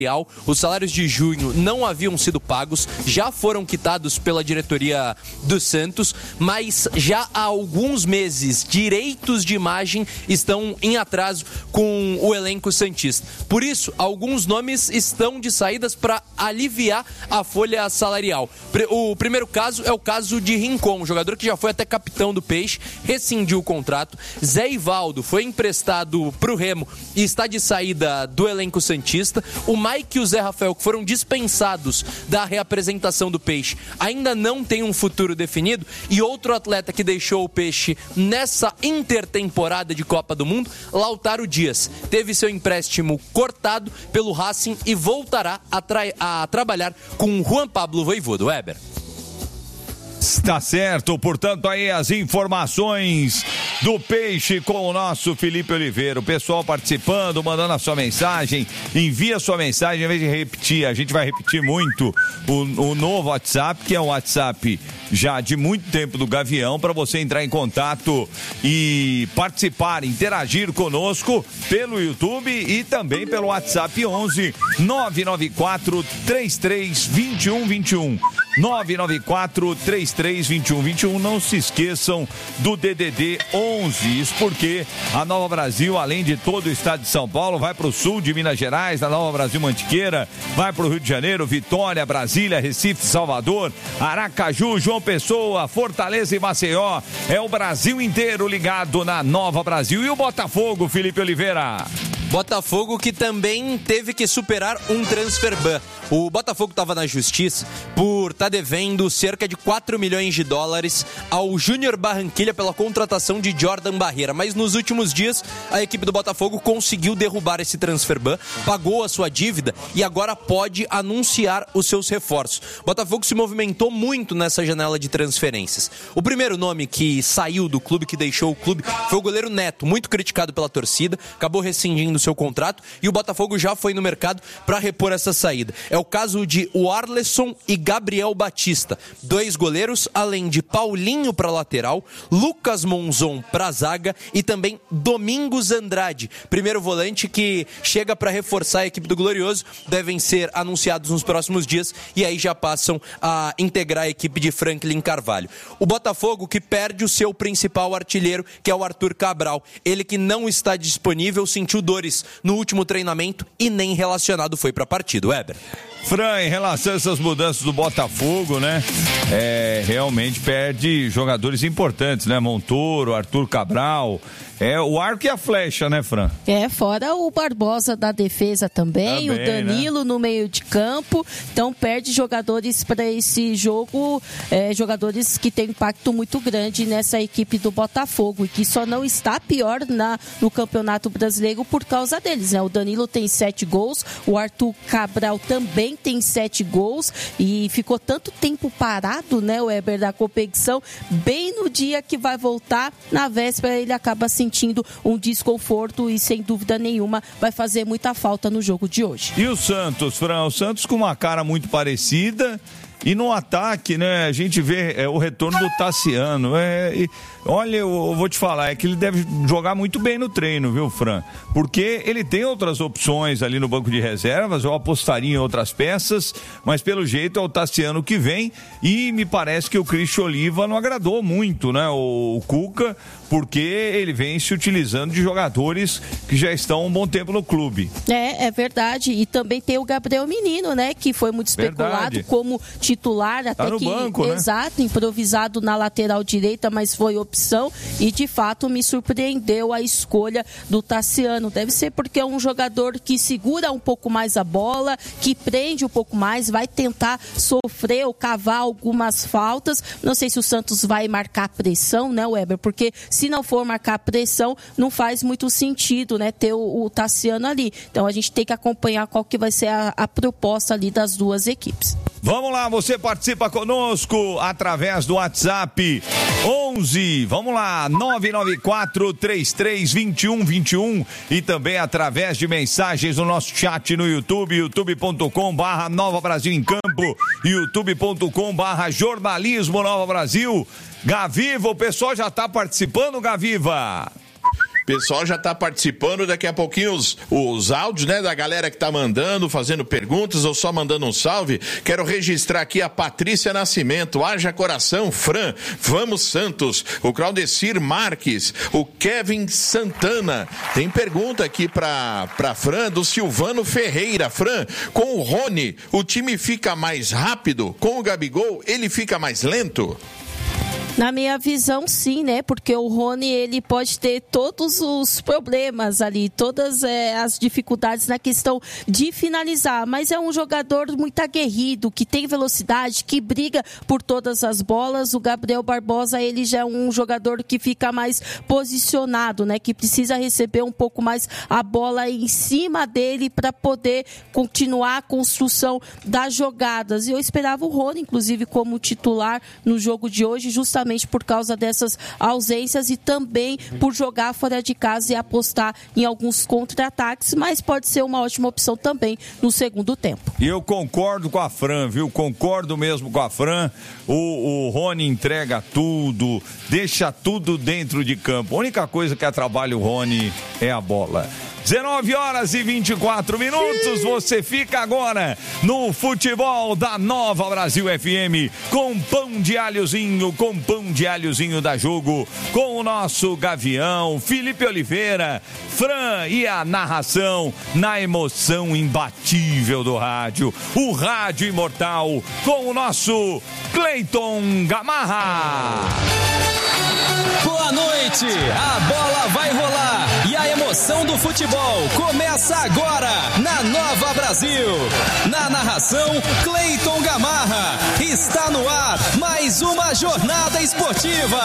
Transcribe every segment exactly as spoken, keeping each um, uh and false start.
Os salários de junho não haviam sido pagos, já foram quitados pela diretoria do Santos, mas já há alguns meses direitos de imagem estão em atraso com o elenco santista. Por isso, alguns nomes estão de saídas para aliviar a folha salarial. O primeiro caso é o caso de Rincon, um jogador que já foi até capitão do Peixe, rescindiu o contrato. Zé Ivaldo foi emprestado para o Remo e está de saída do elenco santista. O Mike e o Zé Rafael, que foram dispensados da reapresentação do Peixe, ainda não tem um futuro definido. E outro atleta que deixou o Peixe nessa intertemporada de Copa do Mundo, Lautaro Dias, teve seu empréstimo cortado pelo Racing e voltará a, tra- a trabalhar com Juan Pablo Voivoda. Weber. Está certo, portanto, aí as informações do Peixe com o nosso Felipe Oliveira. O pessoal participando, mandando a sua mensagem. Envia a sua mensagem, em vez de repetir, a gente vai repetir muito o, o novo WhatsApp, que é um WhatsApp já de muito tempo do Gavião, para você entrar em contato e participar, interagir conosco pelo YouTube e também pelo WhatsApp onze nove nove quatro três três dois um dois um. nove nove quatro três três dois um dois um. Não se esqueçam do D D D onze, isso porque a Nova Brasil, além de todo o estado de São Paulo, vai para o sul de Minas Gerais, a Nova Brasil Mantiqueira, vai para o Rio de Janeiro, Vitória, Brasília, Recife, Salvador, Aracaju, João Pessoa, Fortaleza e Maceió. É o Brasil inteiro ligado na Nova Brasil. E o Botafogo, Felipe Oliveira? Botafogo que também teve que superar um transfer ban. O Botafogo estava na justiça por estar tá devendo cerca de quatro milhões de dólares ao Júnior Barranquilla pela contratação de Jordan Barreira. Mas nos últimos dias, a equipe do Botafogo conseguiu derrubar esse transfer ban, pagou a sua dívida e agora pode anunciar os seus reforços. O Botafogo se movimentou muito nessa janela de transferências. O primeiro nome que saiu do clube, que deixou o clube, foi o goleiro Neto, muito criticado pela torcida, acabou rescindindo seu contrato e o Botafogo já foi no mercado para repor essa saída. É o caso de Warleson e Gabriel Batista, dois goleiros, além de Paulinho para lateral, Lucas Monzon para zaga e também Domingos Andrade, primeiro volante que chega para reforçar a equipe do Glorioso. Devem ser anunciados nos próximos dias e aí já passam a integrar a equipe de Franklin Carvalho. O Botafogo que perde o seu principal artilheiro, que é o Arthur Cabral, ele que não está disponível, sentiu dores no último treinamento e nem relacionado foi para a partida. Weber. Fran, em relação a essas mudanças do Botafogo, né? É, realmente perde jogadores importantes, né? Montoro, Arthur Cabral. É o arco e a flecha, né, Fran? É, fora o Barbosa da defesa também, também o Danilo, né, no meio de campo. Então perde jogadores para esse jogo, é, jogadores que têm impacto muito grande nessa equipe do Botafogo e que só não está pior na, no Campeonato Brasileiro por causa deles, né? O Danilo tem sete gols, o Arthur Cabral também tem sete gols e ficou tanto tempo parado, né, o Weber, da competição, bem no dia que vai voltar, na véspera ele acaba sentindo um desconforto e sem dúvida nenhuma vai fazer muita falta no jogo de hoje. E o Santos, Fran? O Santos com uma cara muito parecida. E no ataque, né, a gente vê é, o retorno do Tassiano. É, e, olha, eu, eu vou te falar, é que ele deve jogar muito bem no treino, viu, Fran? Porque ele tem outras opções ali no banco de reservas, eu apostaria em outras peças, mas pelo jeito é o Tassiano que vem e me parece que o Cristian Oliva não agradou muito, né, o, o Cuca, porque ele vem se utilizando de jogadores que já estão um bom tempo no clube. É, é verdade. E também tem o Gabriel Menino, né, que foi muito especulado verdade. como titular, até tá no que banco, né? Exato, improvisado na lateral direita, mas foi opção e de fato me surpreendeu a escolha do Tassiano. Deve ser porque é um jogador que segura um pouco mais a bola, que prende um pouco mais, vai tentar sofrer ou cavar algumas faltas. Não sei se o Santos vai marcar pressão, né, Weber? Porque se não for marcar pressão, não faz muito sentido, né, ter o, o Tassiano ali. Então a gente tem que acompanhar qual que vai ser a, a proposta ali das duas equipes. Vamos lá, você participa conosco através do WhatsApp onze, vamos lá, nove nove quatro três três dois um dois um e também através de mensagens no nosso chat no YouTube, youtube ponto com barra Nova Brasil em Campo, youtube ponto com barra Jornalismo Nova Brasil. Gaviva, o pessoal já está participando, Gaviva? pessoal já tá participando, daqui a pouquinho os, os áudios, né, da galera que tá mandando, fazendo perguntas ou só mandando um salve. Quero registrar aqui a Patrícia Nascimento, haja coração, Fran, vamos Santos, o Claudecir Marques, o Kevin Santana. Tem pergunta aqui pra, pra Fran, do Silvano Ferreira. Fran, com o Rony, o time fica mais rápido? Com o Gabigol, ele fica mais lento? Na minha visão, sim, né? Porque o Rony, ele pode ter todos os problemas ali, todas é, as dificuldades na questão de finalizar, mas é um jogador muito aguerrido, que tem velocidade, que briga por todas as bolas. O Gabriel Barbosa, ele já é um jogador que fica mais posicionado, né? Que precisa receber um pouco mais a bola em cima dele para poder continuar a construção das jogadas. E eu esperava o Rony, inclusive, como titular no jogo de hoje, justamente por causa dessas ausências e também por jogar fora de casa e apostar em alguns contra-ataques, mas pode ser uma ótima opção também no segundo tempo. E eu concordo com a Fran, viu? Concordo mesmo com a Fran. O, o Rony entrega tudo, deixa tudo dentro de campo. A única coisa que atrapalha o Rony é a bola. dezenove horas e vinte e quatro minutos, você fica agora no futebol da Nova Brasil F M com pão de alhozinho, com pão de alhozinho da Jogo, com o nosso Gavião, Felipe Oliveira, Fran e a narração na emoção imbatível do rádio, o rádio imortal com o nosso Cleiton Gamarra. Boa noite, a bola vai rolar e a emoção do futebol começa agora na Nova Brasil. Na narração, Cleiton Gamarra. Está no ar mais uma jornada esportiva.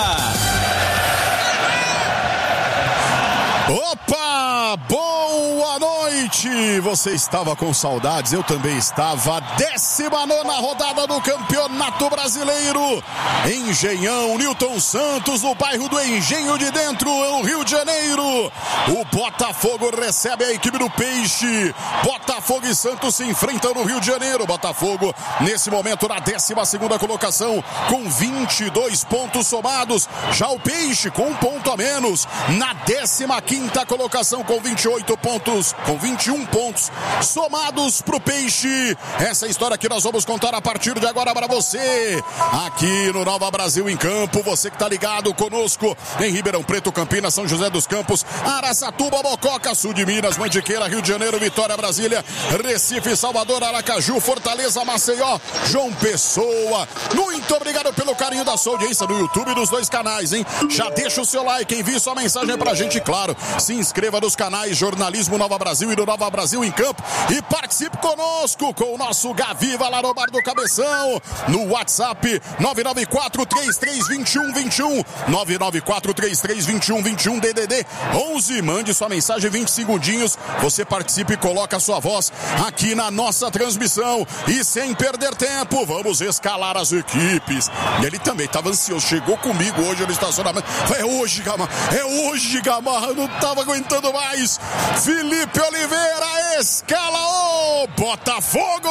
Opa, boa noite! Você estava com saudades, eu também estava. décima nona rodada do Campeonato Brasileiro. Engenhão, Newton Santos, no bairro do Engenho de Dentro, no Rio de Janeiro. O Botafogo recebe a equipe do Peixe. Botafogo e Santos se enfrentam no Rio de Janeiro. Botafogo, nesse momento, na décima segunda colocação, com vinte e dois pontos somados. Já o Peixe, com um ponto a menos, na décima quinta colocação com vinte e oito pontos, com vinte e um pontos somados pro Peixe. Essa história que nós vamos contar a partir de agora para você, aqui no Nova Brasil em Campo. Você que tá ligado conosco em Ribeirão Preto, Campinas, São José dos Campos, Araçatuba, Mococa, Sul de Minas, Mantiqueira, Rio de Janeiro, Vitória, Brasília, Recife, Salvador, Aracaju, Fortaleza, Maceió, João Pessoa. Muito obrigado pelo carinho da sua audiência no YouTube dos dois canais, hein? Já deixa o seu like, envie sua mensagem pra gente, claro. Se inscreva nos canais Jornalismo Nova Brasil e do Nova Brasil em Campo e participe conosco com o nosso Gaviva lá no Bar do Cabeção, no WhatsApp nove nove quatro, três três dois um dois um, nove nove quatro, três três dois um dois um, D D D onze. Mande sua mensagem, vinte segundinhos, você participe e coloca a sua voz aqui na nossa transmissão. E sem perder tempo, vamos escalar as equipes. E ele também estava ansioso, chegou comigo hoje no estacionamento. É hoje, Gamarra, é hoje, Gamarra, não tava aguentando mais. Felipe Oliveira, escala o Botafogo!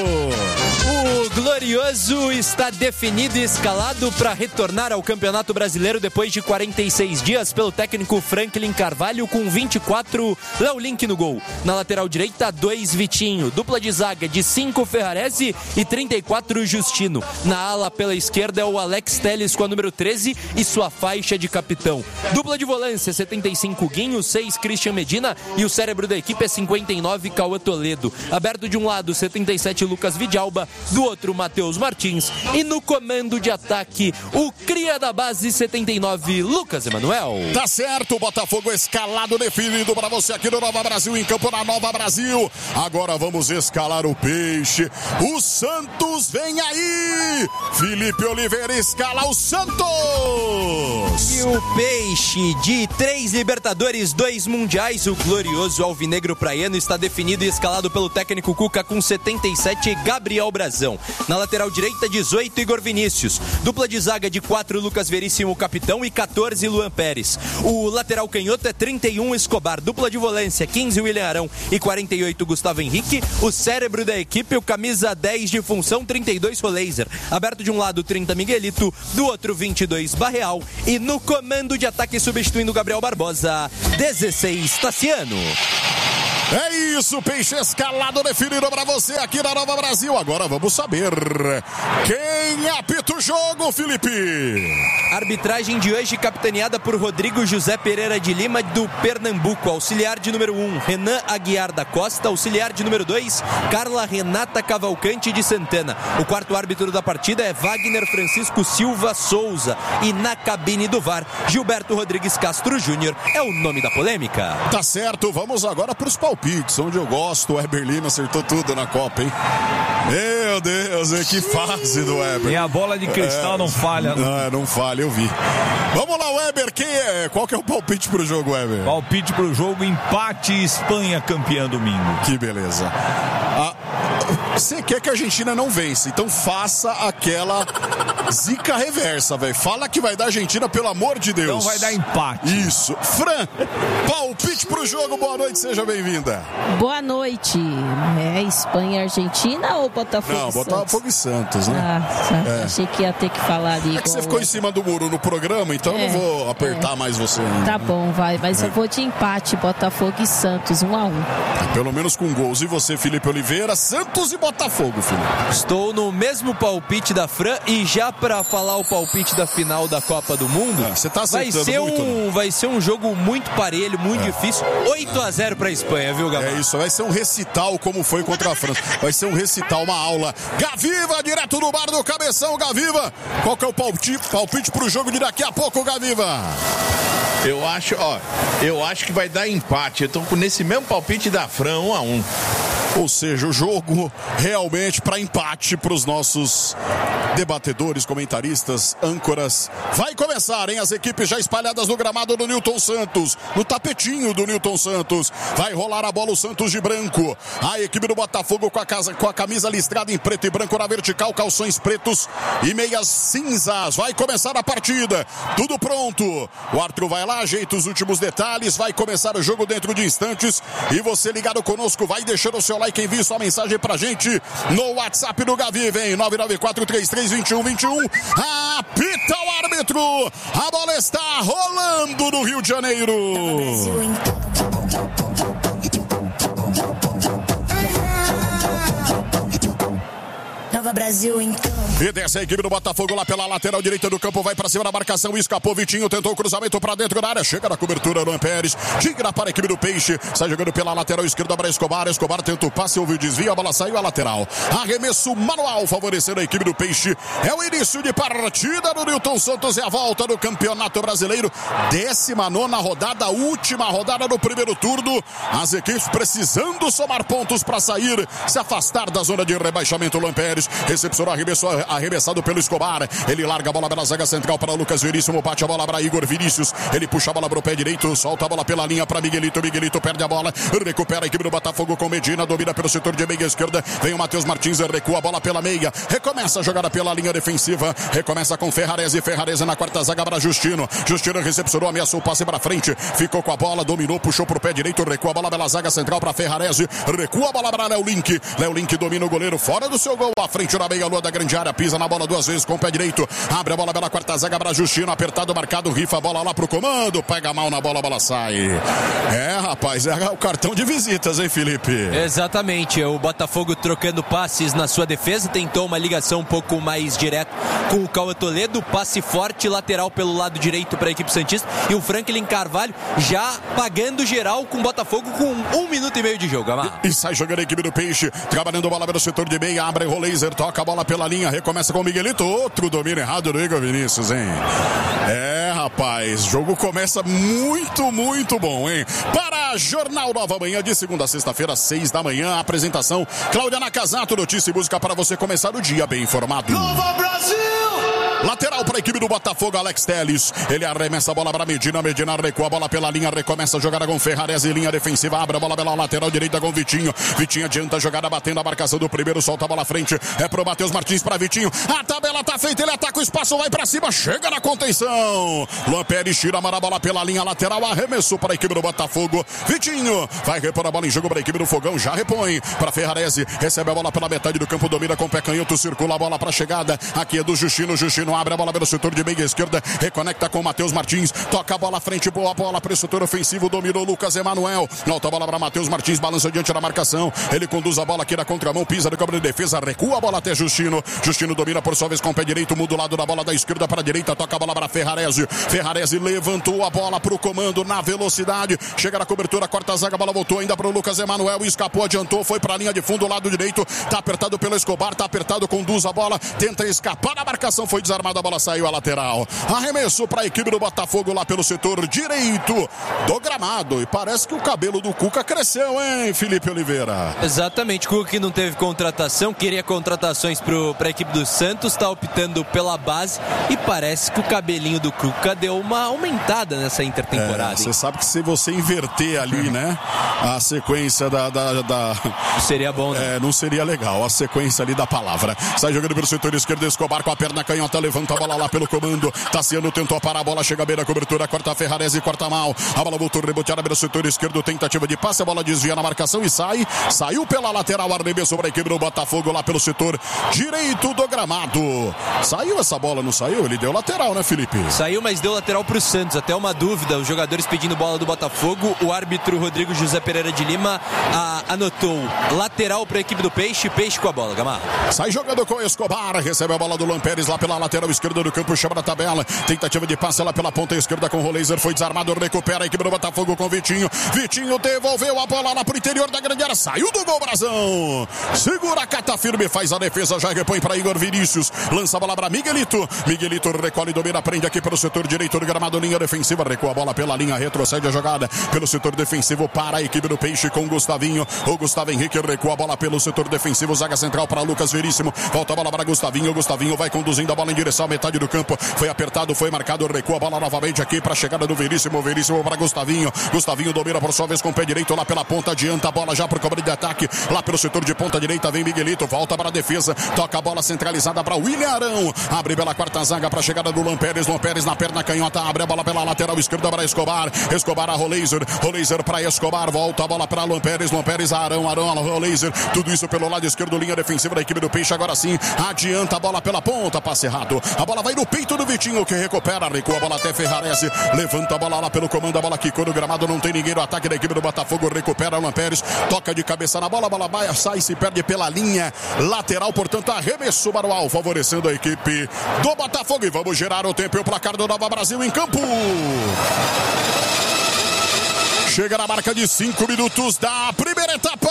O Glorioso está definido e escalado para retornar ao Campeonato Brasileiro depois de quarenta e seis dias pelo técnico Franklin Carvalho, com vinte e quatro, Léo Link no gol. Na lateral direita, dois Vitinho. Dupla de zaga de cinco Ferrarese e trinta e quatro Justino. Na ala pela esquerda é o Alex Telles com a número treze e sua faixa de capitão. Dupla de volância, setenta e cinco Guinho, seis Christian Medina e o cérebro da equipe é cinquenta e nove Cauã Toledo. Aberto de um lado, setenta e sete Lucas Vidalba, do outro Matheus Martins e no comando de ataque o cria da base setenta e nove Lucas Emanuel. Tá certo, o Botafogo escalado definido para você aqui no Nova Brasil em Campo, na Nova Brasil. Agora vamos escalar o Peixe. O Santos vem aí. Felipe Oliveira escala o Santos. E o Peixe, de três Libertadores, dois Mundiais, o glorioso alvinegro praiano está definido e escalado pelo técnico Cuca com setenta e sete Gabriel Brazão. Na lateral direita, dezoito Igor Vinícius. Dupla de zaga de quatro Lucas Veríssimo, capitão, e quatorze Luan Pérez. O lateral canhoto é trinta e um Escobar. Dupla de volância, quinze William Arão e quarenta e oito Gustavo Henrique. O cérebro da equipe, o camisa dez de função, trinta e dois Roleiser. Aberto de um lado, trinta Miguelito, do outro vinte e dois Barreal e no comando de ataque, substituindo Gabriel Barbosa, dezesseis, Tassiano. É isso, Peixe escalado definido pra você aqui na Nova Brasil. Agora vamos saber quem apita o jogo, Felipe. Arbitragem de hoje capitaneada por Rodrigo José Pereira de Lima, do Pernambuco. Auxiliar de número um, Renan Aguiar da Costa. Auxiliar de número dois, Carla Renata Cavalcante de Santana. O quarto árbitro da partida é Wagner Francisco Silva Souza. E na cabine do V A R, Gilberto Rodrigues Castro Júnior é o nome da polêmica. Tá certo, vamos agora pros palpites, onde eu gosto. O Weber Lima acertou tudo na Copa, hein? Meu Deus, que fase do Weber. E a bola de cristal é, não falha. Não, não falha, eu vi. Vamos lá, Weber, quem é? Qual que é o palpite pro jogo, Weber? Palpite pro jogo, empate, Espanha campeã domingo. Que beleza. Ah, você quer que a Argentina não vença, então faça aquela zica reversa, velho. Fala que vai dar Argentina, pelo amor de Deus. Então vai dar empate. Isso. Fran, palpite pro jogo, boa noite, seja bem-vinda. Boa noite. É Espanha e Argentina ou Botafogo Não, e Santos? Botafogo e Santos, né? Ah, é. Achei que ia ter que falar ali. É que você ficou em cima do muro no programa, então é, eu não vou apertar é. mais você ainda. Tá bom, vai, mas é. eu vou de empate, Botafogo e Santos, um a um. Pelo menos com gols. E você, Felipe Oliveira, Santos e Botafogo, Felipe? Estou no mesmo palpite da Fran e já para falar o palpite da final da Copa do Mundo, é, você tá vai ser muito, um né? vai ser um jogo muito parelho, muito é. difícil. oito a zero para a Espanha, viu, Gabriel? É isso, vai ser um recital como foi contra a França. Vai ser um recital, uma aula. Gaviva, direto do bar do Cabeção, Gaviva. Qual que é o palpite, palpite pro jogo de daqui a pouco, Gaviva? Eu acho, ó, eu acho que vai dar empate. Eu tô nesse mesmo palpite da Fran, um a um. Ou seja, o jogo realmente para empate para os nossos debatedores, comentaristas, âncoras. Vai começar, hein? As equipes já espalhadas no gramado do Newton Santos, no tapetinho do Newton Santos. Vai rolar a bola o Santos de branco. A equipe do Botafogo com a, casa, com a camisa listrada em preto e branco na vertical, calções pretos e meias cinzas. Vai começar a partida. Tudo pronto. O árbitro vai lá, ajeita os últimos detalhes. Vai começar o jogo dentro de instantes. E você ligado conosco, vai deixando o seu like, envie sua mensagem pra gente no WhatsApp do Gavi, vem nove nove quatro três três dois um dois um. Apita o árbitro. A bola está rolando no Rio de Janeiro. Nova Brasil, então. E desce a equipe do Botafogo lá pela lateral direita do campo, vai pra cima da marcação, escapou Vitinho, tentou o cruzamento pra dentro da área, chega na cobertura, Luan Pérez, tira para a equipe do Peixe, sai jogando pela lateral esquerda para Escobar, Escobar tenta o passe, houve o desvio, a bola saiu à lateral, arremesso manual favorecendo a equipe do Peixe, é o início de partida do Newton Santos e a volta do Campeonato Brasileiro, décima nona rodada, última rodada do primeiro turno, as equipes precisando somar pontos para sair, se afastar da zona de rebaixamento. Luan Pérez recepcionou, arremessou, arremessado pelo Escobar, ele larga a bola pela zaga central para Lucas Veríssimo, bate a bola para Igor Vinícius, ele puxa a bola para o pé direito, solta a bola pela linha para Miguelito, Miguelito perde a bola, recupera a equipe do Botafogo com Medina, domina pelo setor de meia esquerda, vem o Matheus Martins, recua a bola pela meia, recomeça a jogada pela linha defensiva, recomeça com Ferrarese, Ferrarese na quarta zaga para Justino, Justino recepcionou, ameaçou o passe para frente, ficou com a bola, dominou, puxou para o pé direito, recua a bola pela zaga central para Ferrarese, recua a bola para Léo Link, Léo Link domina o goleiro fora do seu gol, à frente na meia lua da grande área, pisa na bola duas vezes com o pé direito, abre a bola pela quarta zaga para Justino, apertado, marcado, rifa a bola lá pro comando, pega mal na bola, a bola sai. É, rapaz, é o cartão de visitas, hein, Felipe? Exatamente, o Botafogo trocando passes na sua defesa, tentou uma ligação um pouco mais direta com o Cauã Toledo, passe forte, lateral pelo lado direito para a equipe santista, e o Franklin Carvalho já pagando geral com o Botafogo com um minuto e meio de jogo. Amar. E, e sai jogando a equipe do Peixe, trabalhando a bola pelo setor de meia, abre o laser, toca a bola pela linha, recomeça com o Miguelito, outro domínio errado do Igor Vinícius, hein? É, rapaz, o jogo começa muito, muito bom, hein? Para Jornal Nova Manhã, de segunda a sexta-feira, seis da manhã, apresentação Cláudia Nakazato, notícia e música para você começar o dia bem informado. Nova Brasil! Lateral para a equipe do Botafogo, Alex Telles. Ele arremessa a bola para Medina. Medina recua a bola pela linha. Recomeça a jogada com Ferrarese. Linha defensiva. Abre a bola pela lateral direita com Vitinho. Vitinho adianta a jogada batendo a marcação do primeiro. Solta a bola à frente. É pro Matheus Martins para Vitinho. A tabela tá feita. Ele ataca o espaço. Vai para cima. Chega na contenção. Luan Pérez tira a bola pela linha lateral. Arremessou para a equipe do Botafogo. Vitinho vai repor a bola em jogo para a equipe do Fogão. Já repõe para Ferrarese. Recebe a bola pela metade do campo. Domina com o pé canhoto. Circula a bola para a chegada. Aqui é do Justino. Justino Justino abre a bola pelo setor de meia esquerda, reconecta com o Matheus Martins, toca a bola à frente, boa bola para o setor ofensivo, dominou Lucas Emanuel, volta a bola para Matheus Martins, balança diante da marcação, ele conduz a bola aqui na contramão, pisa no cobra de defesa, recua a bola até Justino, Justino domina por sua vez com o pé direito, muda o lado da bola da esquerda para a direita, toca a bola para Ferrarese, Ferrarese levantou a bola para o comando na velocidade, chega na cobertura, corta a zaga, a bola voltou ainda para o Lucas Emanuel, escapou, adiantou, foi para a linha de fundo, lado direito, tá apertado pelo Escobar, tá apertado, conduz a bola, tenta escapar da marcação, foi desarmada, a bola saiu à lateral, arremesso para a equipe do Botafogo lá pelo setor direito do gramado, e parece que o cabelo do Cuca cresceu, hein, Felipe Oliveira? Exatamente, o Cuca que não teve contratação, queria contratações para a equipe do Santos, tá optando pela base e parece que o cabelinho do Cuca deu uma aumentada nessa intertemporada. Você é, sabe que se você inverter ali, né, a sequência da... da, da... Seria bom, né? É, não seria legal, a sequência ali da palavra. Sai jogando pelo setor esquerdo, Escobar com a perna canhota, levanta a bola lá pelo comando, Tassiano tentou parar a bola, chega bem na cobertura, corta a Ferrarese e corta mal, a bola voltou reboteada pelo setor esquerdo, tentativa de passe, a bola desvia na marcação e sai, saiu pela lateral, arremesso sobre a equipe do Botafogo lá pelo setor direito do gramado. Saiu essa bola, não saiu? Ele deu lateral, né, Felipe? Saiu, mas deu lateral pro Santos, até uma dúvida, os jogadores pedindo bola do Botafogo, o árbitro Rodrigo José Pereira de Lima a, anotou lateral para a equipe do Peixe, Peixe com a bola, Gamarra. Sai jogando com o Escobar, recebe a bola do Lampérez lá pela lateral esquerda do campo, chama na tabela, tentativa de passe lá pela ponta esquerda com o Roleiser, foi desarmado, recupera a equipe do Botafogo com o Vitinho, Vitinho devolveu a bola lá pro interior da grande área, saiu do gol, Brazão, segura, cata firme, faz a defesa, já repõe para Igor Vinícius, lança a bola para Miguelito, Miguelito recolhe, domina, prende aqui pelo setor direito do gramado, linha defensiva, recua a bola pela linha, retrocede a jogada pelo setor defensivo para a equipe do Peixe com o Gustavinho, o Gustavo Henrique recua a bola pelo setor defensivo, zaga central para Lucas Veríssimo, volta a bola para Gustavinho, Gustavinho vai conduzindo a bola em direção à metade do campo, foi apertado, foi marcado, recua a bola novamente aqui para a chegada do Veríssimo, Veríssimo para Gustavinho, Gustavinho domina por sua vez com o pé direito lá pela ponta, adianta a bola já para o cobre de ataque, lá pelo setor de ponta direita vem Miguelito, volta para a defesa, toca a bola centralizada para William Arão, abre pela quarta zaga para a chegada do Lampérez, Lampérez na perna canhota, abre a bola pela lateral esquerda para Escobar, Escobar a Roleiser, Roleiser para Escobar, volta a bola para Lampérez, Lampérez a Arão, Arão a Roleiser, tudo isso pelo lado esquerdo, linha defensiva da equipe do Peixe, agora sim, adianta a bola pela ponta, passe errado, a bola vai no peito do Vitinho que recupera, recua a bola até Ferrarese, levanta a bola lá pelo comando, a bola quicou no gramado, não tem ninguém no ataque da equipe do Botafogo, recupera o Lampérez, toca de cabeça na bola, a bola vai, sai, se perde pela linha lateral, portanto arremesso manual, favorecendo a equipe do Botafogo, e vamos gerar o tempo e o placar do Nova Brasil em campo. Chega na marca de cinco minutos da primeira etapa.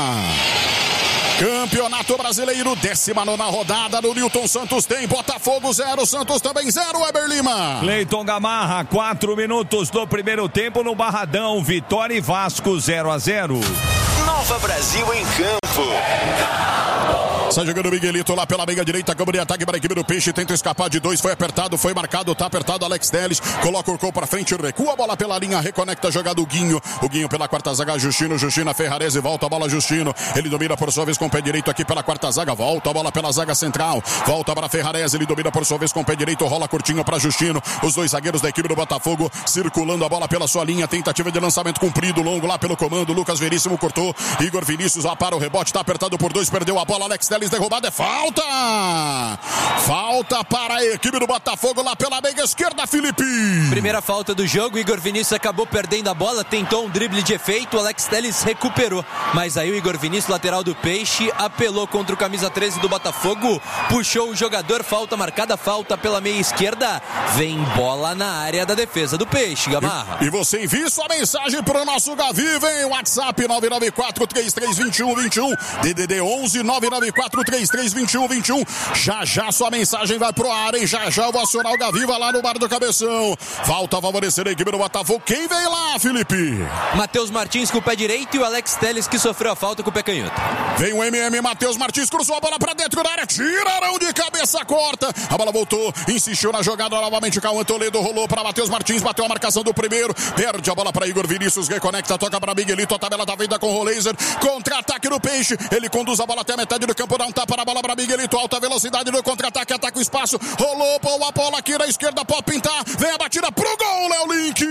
Campeonato Brasileiro, décima nona rodada do Newton Santos, tem Botafogo zero, Santos também zero, Weber Lima. Cleiton Gamarra, quatro minutos do primeiro tempo no Barradão, Vitória e Vasco zero a zero. Nova Brasil em campo. Sai jogando o Miguelito lá pela meia direita, câmara de ataque para a equipe do Peixe, tenta escapar de dois, foi apertado, foi marcado, tá apertado, Alex Telles, coloca o gol para frente, recua a bola pela linha, reconecta a jogada do Guinho, o Guinho pela quarta zaga, Justino, Justina Ferrarese, volta a bola Justino, ele domina por sua vez com o pé direito aqui pela quarta zaga, volta a bola pela zaga central, volta para Ferrarese, ele domina por sua vez com o pé direito, rola curtinho para Justino, os dois zagueiros da equipe do Botafogo circulando a bola pela sua linha, tentativa de lançamento comprido, longo lá pelo comando, Lucas Veríssimo cortou, Igor Vinícius lá para o rebote, tá apertado por dois, perdeu a bola, Alex Telles derrubado, é falta! Falta para a equipe do Botafogo lá pela meia esquerda, Felipe! Primeira falta do jogo, Igor Vinícius acabou perdendo a bola, tentou um drible de efeito, o Alex Telles recuperou, mas aí o Igor Vinícius, lateral do Peixe, apelou contra o camisa treze do Botafogo, puxou o jogador, falta marcada, falta pela meia esquerda, vem bola na área da defesa do Peixe, Gamarra. E, e você envia sua mensagem para o nosso Gavi, vem, WhatsApp nove nove quatro, três três dois um, dois um, D D D onze, nove nove quatro, três três dois um, dois um, já já sua mensagem vai pro ar, hein, já já eu vou acionar o Gavi, vai lá no bar do Cabeção, falta a favorecer a equipe do Botafogo, quem vem lá, Felipe? Matheus Martins com o pé direito e o Alex Telles que sofreu a falta com o pé canhoto. Vem o M M, Matheus Martins, cruzou a bola pra dentro da área, tiraram de cabeça, corta, a bola voltou, insistiu na jogada novamente, o Cauã Toledo rolou pra Matheus Martins, bateu a marcação do primeiro, perde a bola pra Igor Vinícius, reconecta, toca pra Miguelito, a tabela tá venda com o Roleiser, contra-ataque do Peixe, ele conduz a bola até a metade do campo, dá um tapa na bola para Miguelito, alta velocidade no contra-ataque, ataca o espaço, rolou, boa a bola aqui na esquerda, pode pintar, vem a batida pro gol, Léo Link!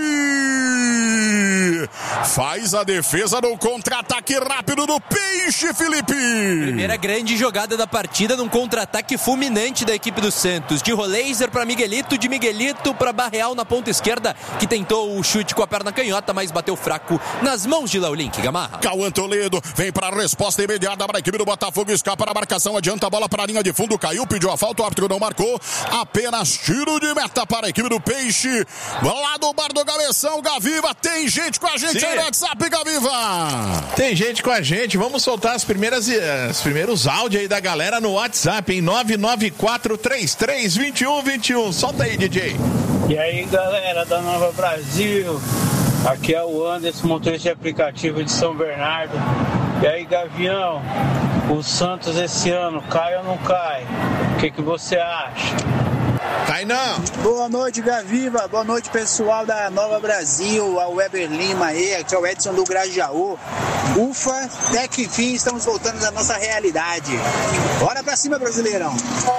Faz a defesa no contra-ataque rápido do Peixe, Felipe! Primeira grande jogada da partida num contra-ataque fulminante da equipe do Santos. De Roleiser para Miguelito, de Miguelito para Barreal na ponta esquerda, que tentou o chute com a perna canhota, mas bateu fraco nas mãos de Léo Link, Gamarra. Cauã Toledo vem para a resposta imediata para a equipe do Botafogo, escapa na marcação, adianta a bola para a linha de fundo, caiu, pediu a falta, o árbitro não marcou, apenas tiro de meta para a equipe do Peixe. Lá do bar do Gaveção, Gaviva, tem gente com a gente Sim. aí no WhatsApp, Gaviva. Tem gente com a gente, vamos soltar as primeiras, os primeiros áudios aí da galera no WhatsApp, em nove nove quatro três três dois um dois um. Solta aí, D J. E aí, galera da Nova Brasil, aqui é o Anderson, motorista de aplicativo de São Bernardo. E aí, Gavião, o Santos esse ano cai ou não cai? O que, que você acha? Cai não. Boa noite, Gaviva. Boa noite, pessoal da Nova Brasil. A Weber Lima aí, aqui é o Edson do Grajaú. Ufa, até que enfim estamos voltando à nossa realidade. Bora pra cima, Brasileirão.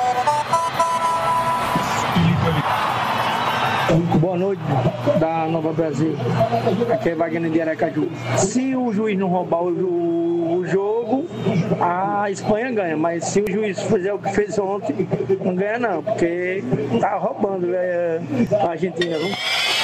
Boa noite da Nova Brasil. Aqui é Wagner de Aracaju. Se o juiz não roubar o, o jogo, a Espanha ganha. Mas se o juiz fizer o que fez ontem, não ganha não, porque tá roubando é, a Argentina. Viu?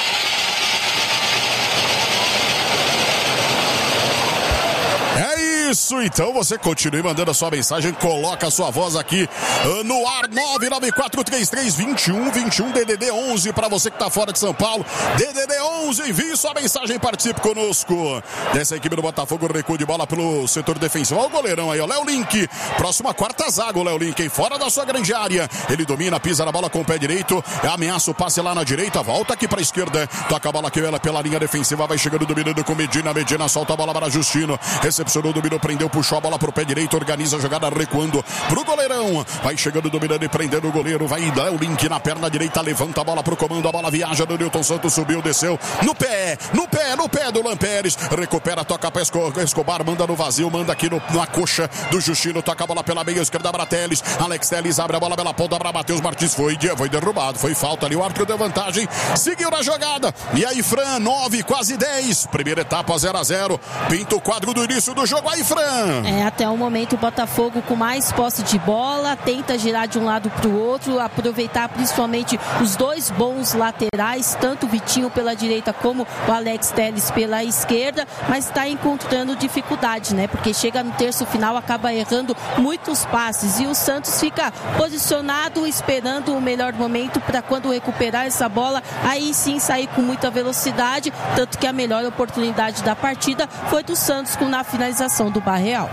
Isso, então você continue mandando a sua mensagem, coloca a sua voz aqui no ar, nove nove quatro três três dois um dois um, D D D onze, para você que tá fora de São Paulo, D D D onze, envie sua mensagem e participe conosco. Dessa equipe do Botafogo, recuo de bola pelo setor defensivo, olha o goleirão aí, ó, Léo Link, próxima quarta zaga, o Léo Link, hein, fora da sua grande área, ele domina, pisa na bola com o pé direito, ameaça o passe lá na direita, volta aqui pra esquerda, toca a bola aqui ela pela linha defensiva, vai chegando dominando com Medina, Medina solta a bola para Justino, recepcionou, dominou, prendeu, puxou a bola pro pé direito, organiza a jogada recuando pro goleirão, vai chegando, dominando e prendendo o goleiro, vai Léo Link na perna direita, levanta a bola pro comando, a bola viaja do Newton Santos, subiu, desceu, no pé, no pé, no pé do Lampérez, recupera, toca pra Escobar, manda no vazio, manda aqui no, na coxa do Justino, toca a bola pela meia esquerda para Teles, Alex Teles abre a bola pela ponta para Matheus Martins, foi, foi derrubado, foi falta ali, o árbitro deu vantagem, seguiu na jogada, e aí Fran, nove, quase dez, primeira etapa zero a zero, pinta o quadro do início do jogo, aí Fran. É, até o momento o Botafogo com mais posse de bola, tenta girar de um lado para o outro, aproveitar principalmente os dois bons laterais, tanto o Vitinho pela direita como o Alex Teles pela esquerda, mas está encontrando dificuldade, né? Porque chega no terço final, acaba errando muitos passes e o Santos fica posicionado esperando o melhor momento para quando recuperar essa bola, aí sim sair com muita velocidade, tanto que a melhor oportunidade da partida foi do Santos com na finalização do Barreal.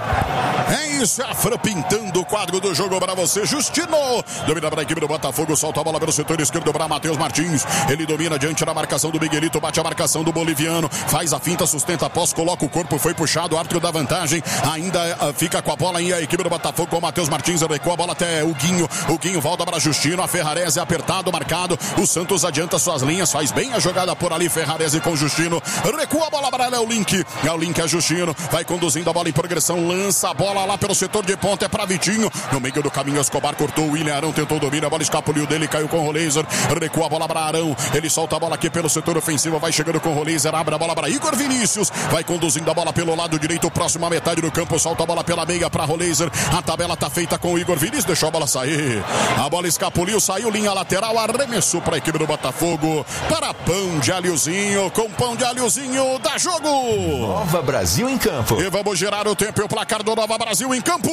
É isso, a Fran pintando o quadro do jogo para você, Justino, domina para a equipe do Botafogo, solta a bola pelo setor esquerdo para Matheus Martins, ele domina diante da marcação do Miguelito, bate a marcação do boliviano, faz a finta, sustenta a posse, coloca o corpo, foi puxado, o árbitro da vantagem, ainda uh, fica com a bola aí a equipe do Botafogo com o Matheus Martins, recua a bola até o Guinho, o Guinho volta para Justino, a Ferrarese é apertado, marcado, o Santos adianta suas linhas, faz bem a jogada por ali, Ferrarese com Justino, recua a bola para Léo Link, Léo Link é Justino, vai conduzindo a bola em progressão, lança a bola lá pelo setor de ponta, é para Vitinho, no meio do caminho Escobar cortou, o William Arão tentou domínio, a bola escapuliu dele, caiu com o Roleiser, recua a bola para Arão, ele solta a bola aqui pelo setor ofensivo, vai chegando com o Roleiser, abre a bola para Igor Vinícius, vai conduzindo a bola pelo lado direito, próximo à metade do campo, solta a bola pela meia para Roleiser, a tabela tá feita com o Igor Vinícius, deixou a bola sair, a bola escapuliu, saiu linha lateral, arremessou para a equipe do Botafogo, para Pão de Alhozinho, com Pão de Alhozinho, dá jogo! Nova Brasil em campo. E vamos girar o tempo e o placar do Nova Brasil em campo.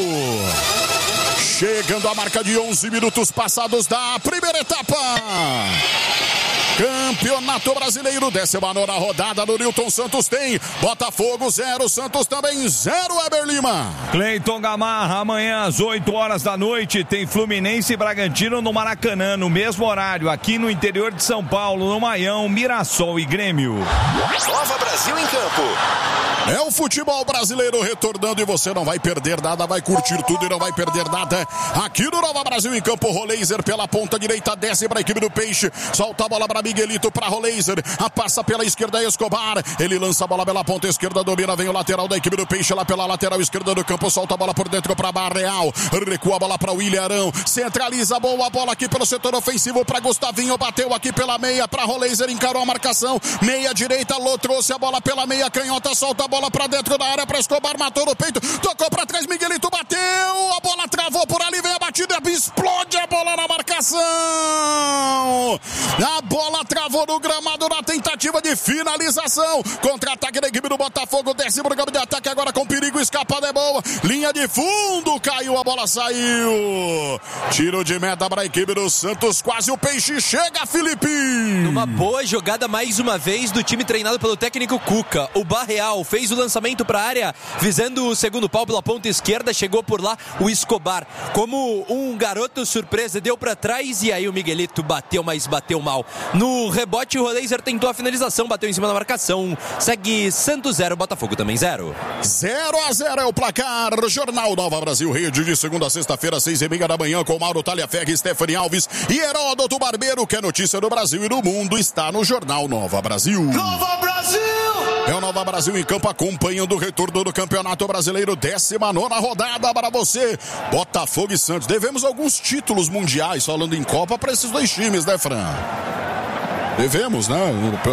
Chegando a marca de onze minutos passados da primeira etapa. Campeonato Brasileiro, décima nona rodada do Newton Santos tem Botafogo zero, Santos também zero, Weber Lima. Cleiton Gamarra, amanhã às oito horas da noite tem Fluminense e Bragantino no Maracanã, no mesmo horário, aqui no interior de São Paulo, no Maião, Mirassol e Grêmio. Nova Brasil em campo. É o futebol brasileiro retornando e você não vai perder nada, vai curtir tudo e não vai perder nada. Aqui no Nova Brasil em campo, Roleiser pela ponta direita, desce para a equipe do Peixe, solta a bola para Miguelito, para Roleiser, a passa pela esquerda, Escobar, ele lança a bola pela ponta esquerda, domina, vem o lateral da equipe do Peixe, lá pela lateral esquerda do campo, solta a bola por dentro para Barreal, recua a bola para o William Arão, centraliza, boa bola aqui pelo setor ofensivo para Gustavinho, bateu aqui pela meia para Roleiser, encarou a marcação, meia direita, Lô trouxe a bola pela meia canhota, solta a bola para dentro da área para Escobar, matou no peito, tocou para trás, Miguelito bateu, a bola travou por ali, vem a batida, explode a bola na marcação, a bola travou no gramado na tentativa de finalização, contra-ataque da equipe do Botafogo, desce pro campo de ataque agora com perigo, escapada é boa, linha de fundo, caiu, a bola saiu, tiro de meta para a equipe do Santos, quase o Peixe chega, Felipe. Uma boa jogada mais uma vez do time treinado pelo técnico Cuca, o Barreal fez o lançamento para a área, visando o segundo pau pela ponta esquerda, chegou por lá o Escobar, como um garoto surpresa, deu para trás e aí o Miguelito bateu, mas bateu mal. No rebote o Roleiser tentou a finalização, bateu em cima da marcação, segue Santos zero, Botafogo também zero. zero a zero é o placar. Jornal Nova Brasil, rede de segunda a sexta-feira, seis e meia da manhã, com Mauro Talhaferri, Stephanie Alves e Heródoto Barbeiro, que é notícia do Brasil e do mundo, está no Jornal Nova Brasil. Nova Brasil! É o Nova Brasil em campo, acompanhando o retorno do Campeonato Brasileiro, décima nona rodada para você. Botafogo e Santos. Devemos alguns títulos mundiais, falando em Copa, para esses dois times, né, Fran? Devemos, né?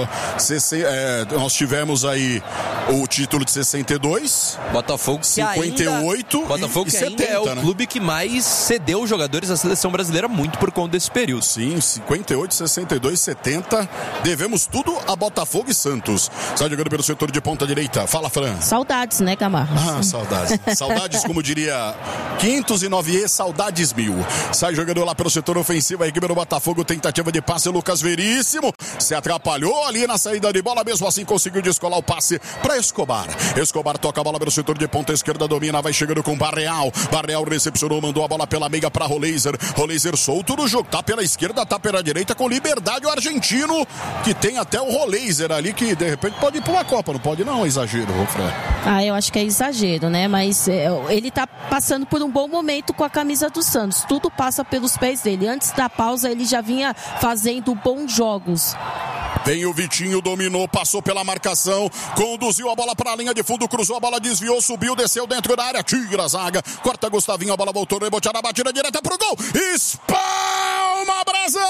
É, nós tivemos aí o título de sessenta e dois, Botafogo cinquenta e oito ainda, Botafogo e, e que setenta, ainda é o né? clube que mais cedeu jogadores à seleção brasileira, muito por conta desse período. Sim, cinquenta e oito, sessenta e dois, setenta. Devemos tudo a Botafogo e Santos. Sai jogando pelo setor de ponta direita. Fala, Fran. Saudades, né, Camargo? Ah, saudades. Saudades, como diria quinhentos e nove E, saudades mil. Sai jogando lá pelo setor ofensivo, a equipe do Botafogo, tentativa de passe, Lucas Veríssimo se atrapalhou ali na saída de bola, mesmo assim conseguiu descolar o passe para Escobar. Escobar toca a bola pelo setor de ponta esquerda, domina, vai chegando com Barreal. Barreal recepcionou, mandou a bola pela meia para Roleiser. Roleiser solto no jogo, tá pela esquerda, tá pela direita, com liberdade o argentino, que tem até o Roleiser ali, que de repente pode ir para uma Copa, não pode não, é exagero, Fran. Ah, eu acho que é exagero, né? Mas é, ele tá passando por um bom momento com a camisa do Santos. Tudo passa pelos pés dele. Antes da pausa, ele já vinha fazendo bons jogos. Vem o Vitinho, dominou, passou pela marcação, conduziu a bola para a linha de fundo, cruzou a bola, desviou, subiu, desceu dentro da área, tira a zaga, corta Gustavinho, a bola voltou, reboteada, a batida direta pro gol, espalma Brasão!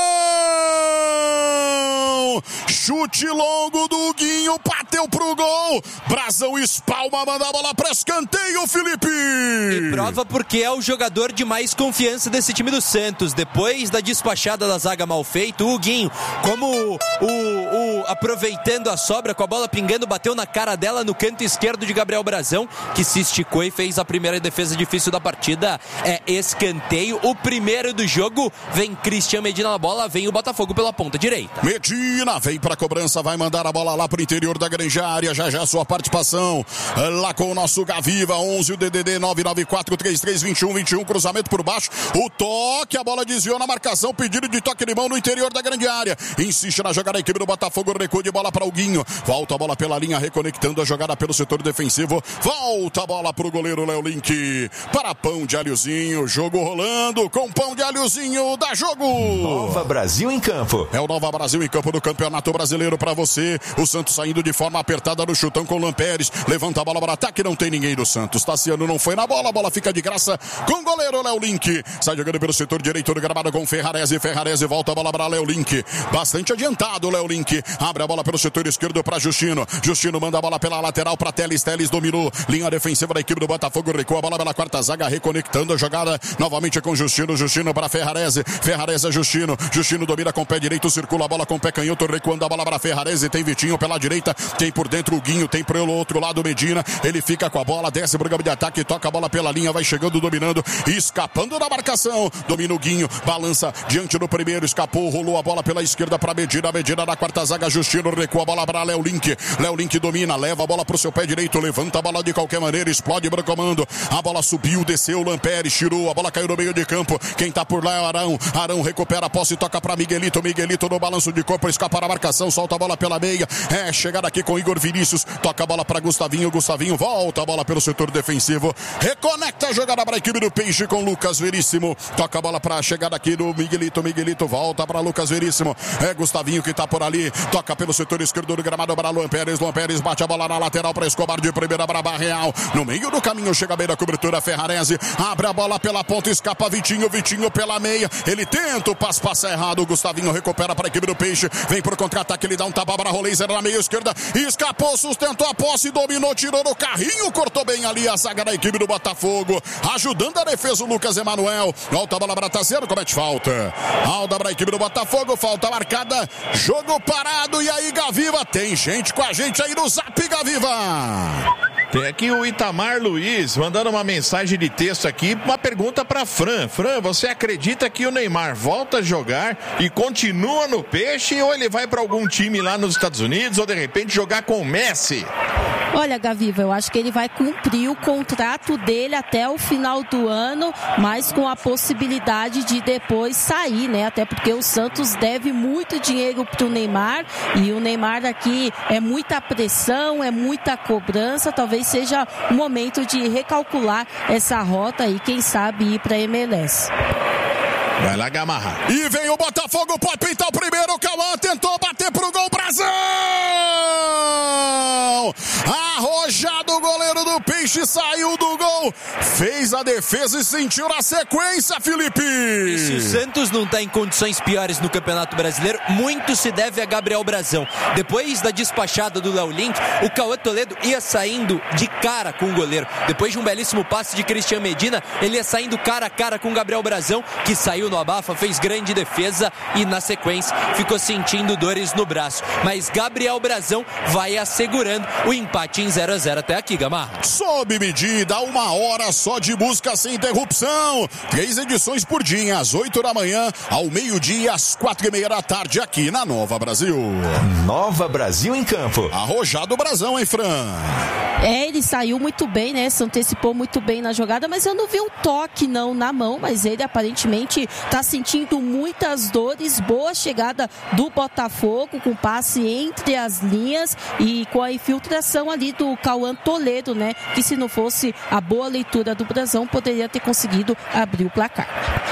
Chute longo do Guinho, bateu pro gol, Brasão espalma, manda a bola para escanteio, Felipe! E prova porque é o jogador de mais confiança desse time do Santos, depois da despachada da zaga mal feita, o Guinho, como o, o, aproveitando a sobra, com a bola pingando, bateu na cara dela no canto esquerdo de Gabriel Brasão, que se esticou e fez a primeira defesa difícil da partida. É escanteio, o primeiro do jogo. Vem Cristian Medina na bola, vem o Botafogo pela ponta direita. Medina vem pra cobrança, vai mandar a bola lá pro interior da grande área, já já sua participação lá com o nosso Gaviva, onze, o D D D nove nove quatro três três dois um dois um, cruzamento por baixo, o toque, a bola desviou na marcação, pedido de toque de mão no interior da grande área, insiste na jogada a equipe do Botafogo, recuo de bola para o Guinho, volta a bola pela linha, reconectando a jogada pelo setor defensivo, volta a bola pro goleiro Léo Link, para Pão de Alhozinho, jogo rolando com Pão de Alhozinho, dá jogo! Nova Brasil em campo. É o Nova Brasil em campo do Campeonato Brasileiro para você, o Santos saindo de forma apertada no chutão com o Lampérez, levanta a bola para ataque, não tem ninguém do Santos, Tassiano não foi na bola, a bola fica de graça com o goleiro Léo Link, sai jogando pelo setor direito do gramado com Ferrarese, Ferrarese volta a bola para Léo Link, bastante adiantado o Léo Link, abre a bola pelo setor esquerdo para Justino, Justino manda a bola pela lateral para Teles, Teles dominou, linha defensiva da equipe do Botafogo, recua a bola pela quarta zaga, reconectando a jogada novamente com Justino, Justino para Ferrarese, Ferrarese Justino, Justino domina com o pé direito, circula a bola com o pé canhoto, recuando a bola para Ferrarese, tem Vitinho pela direita, tem por dentro o Guinho, tem pelo outro lado o Medina, ele fica com a bola, desce pro campo de ataque, toca a bola pela linha, vai chegando, dominando, escapando da marcação, domina o Guinho, balança diante do primeiro, escapou, rolou a bola pela esquerda para Medina, Medina na quarta zaga, Justino recua a bola para Léo Link, Léo Link domina, leva a bola pro seu pé direito, levanta a bola de qualquer maneira, explode pro comando, a bola subiu, desceu, Lampérez tirou, a bola caiu no meio de campo, quem tá por lá é o Arão, Arão recupera a posse, toca para Miguelito, Miguelito no balanço de corpo, escapa da marcação, marcação, solta a bola pela meia. É chegada aqui com Igor Vinícius. Toca a bola para Gustavinho. Gustavinho volta a bola pelo setor defensivo. Reconecta a jogada para a equipe do Peixe com Lucas Veríssimo. Toca a bola para a chegada aqui do Miguelito. Miguelito volta para Lucas Veríssimo. É Gustavinho que tá por ali. Toca pelo setor esquerdo do gramado para Luan Pérez. Luan Pérez bate a bola na lateral para Escobar de primeira para Barreal. No meio do caminho chega bem da cobertura Ferrarese. Abre a bola pela ponta, escapa Vitinho. Vitinho pela meia. Ele tenta o passe, passa errado. O Gustavinho recupera para a equipe do Peixe. Vem pro contra-ataque, ele dá um tapa para Roleiser na meia esquerda. Escapou, sustentou a posse, dominou, tirou no carrinho, cortou bem ali a zaga da equipe do Botafogo. Ajudando a defesa o Lucas Emanuel. Volta a bola para Tassiano, comete falta. Alda para a equipe do Botafogo, falta marcada. Jogo parado. E aí, Gaviva? Tem gente com a gente aí no Zap, Gaviva. Tem aqui o Itamar Luiz mandando uma mensagem de texto aqui, uma pergunta para Fran. Fran, você acredita que o Neymar volta a jogar e continua no Peixe, ou ele vai para algum time lá nos Estados Unidos, ou de repente jogar com o Messi? Olha, Gaviva, eu acho que ele vai cumprir o contrato dele até o final do ano, mas com a possibilidade de depois sair, né? Até porque o Santos deve muito dinheiro pro Neymar, e o Neymar aqui é muita pressão, é muita cobrança. Talvez seja o momento de recalcular essa rota e quem sabe ir pra M L S. Vai lá, Gamarra. E vem o Botafogo, pode pintar o primeiro. O Cauã tentou bater pro gol, Brasão! Arrojado o goleiro do Peixe, saiu do gol, fez a defesa e sentiu na sequência, Felipe. E se o Santos não tá em condições piores no Campeonato Brasileiro, muito se deve a Gabriel Brasão. Depois da despachada do Léo Link, o Cauã Toledo ia saindo de cara com o goleiro. Depois de um belíssimo passe de Cristian Medina, ele ia saindo cara a cara com o Gabriel Brasão, que saiu no abafa, fez grande defesa e na sequência ficou sentindo dores no braço. Mas Gabriel Brasão vai assegurando o empate em zero a zero até aqui, Gamarra. Sob medida, uma hora só de música sem interrupção. Três edições por dia, às oito da manhã, ao meio-dia, às quatro e meia da tarde, aqui na Nova Brasil. Nova Brasil em campo. Arrojado Brasão, hein, Fran? É, ele saiu muito bem, né? Se antecipou muito bem na jogada, mas eu não vi um toque não na mão, mas ele aparentemente tá sentindo muitas dores. Boa chegada do Botafogo, com passe entre as linhas e com a infiltração ali do Cauã Toledo, né? Que se não fosse a boa leitura do Brasão, poderia ter conseguido abrir o placar.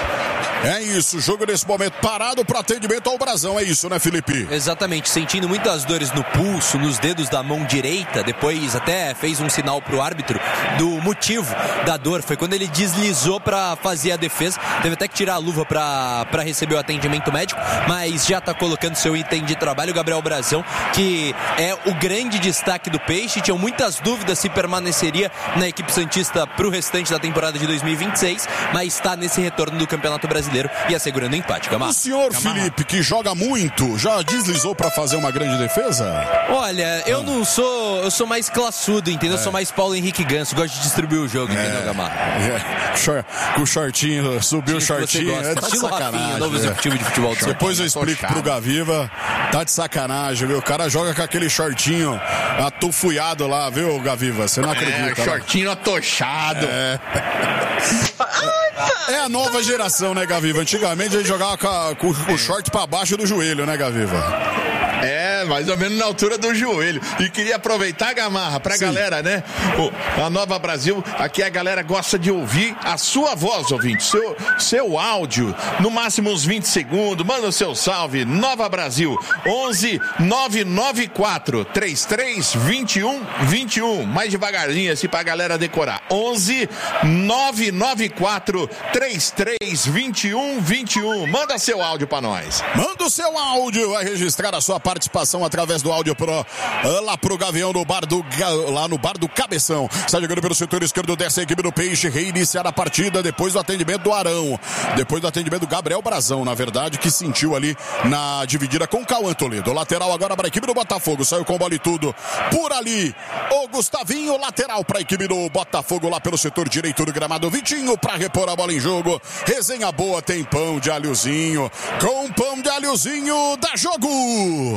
É isso, jogo nesse momento parado para atendimento ao Brasão, é isso, né, Felipe? Exatamente, sentindo muitas dores no pulso, nos dedos da mão direita. Depois até fez um sinal pro árbitro do motivo da dor. Foi quando ele deslizou para fazer a defesa. Teve até que tirar a luva para para receber o atendimento médico, mas já tá colocando seu item de trabalho. O Gabriel Brasão, que é o grande destaque do Peixe. Tinham muitas dúvidas se permaneceria na equipe santista pro restante da temporada de dois mil e vinte e seis, mas está nesse retorno do Campeonato Brasileiro e assegurando o empate, Gamarra. O senhor, Gamarra. Felipe, que joga muito, já deslizou para fazer uma grande defesa? Olha, eu não sou, eu sou mais classudo, entendeu? É. Eu sou mais Paulo Henrique Ganso, gosto de distribuir o jogo, é. Entendeu, Gamarra? É. Com o shortinho, subiu o shortinho, é de sacanagem. Novo executivo de futebol. Depois eu explico pro Gaviva, tá de sacanagem, viu? O cara joga com aquele shortinho atufuiado lá, viu, Gaviva? Você não acredita. É, shortinho atochado. É. É a nova geração, né, Gaviva? Antigamente a gente jogava com, a, com o short pra baixo do joelho, né, Gaviva? É, mais ou menos na altura do joelho. E queria aproveitar, Gamarra, pra Sim. galera, né? O, a Nova Brasil, aqui a galera gosta de ouvir a sua voz, ouvinte, seu, seu áudio, no máximo uns vinte segundos. Manda o seu salve. Nova Brasil, onze nove nove quatro, três três dois um dois um. Mais devagarzinho assim pra galera decorar. onze nove nove quatro, três três dois um dois um. Manda seu áudio pra nós. Manda o seu áudio, vai registrar a sua participação através do Áudio Pro, lá pro Gavião do bar do, lá no bar do Cabeção. Está jogando pelo setor esquerdo dessa equipe do Peixe, reiniciar a partida depois do atendimento do Arão, depois do atendimento do Gabriel Brasão, na verdade, que sentiu ali na dividida com o Cauã Toledo. Lateral agora para a equipe do Botafogo, saiu com bola e tudo por ali o Gustavinho, lateral para a equipe do Botafogo lá pelo setor direito do gramado. Vitinho para repor a bola em jogo. Resenha boa, tem pão de alhozinho, com pão de alhozinho dá jogo. Nova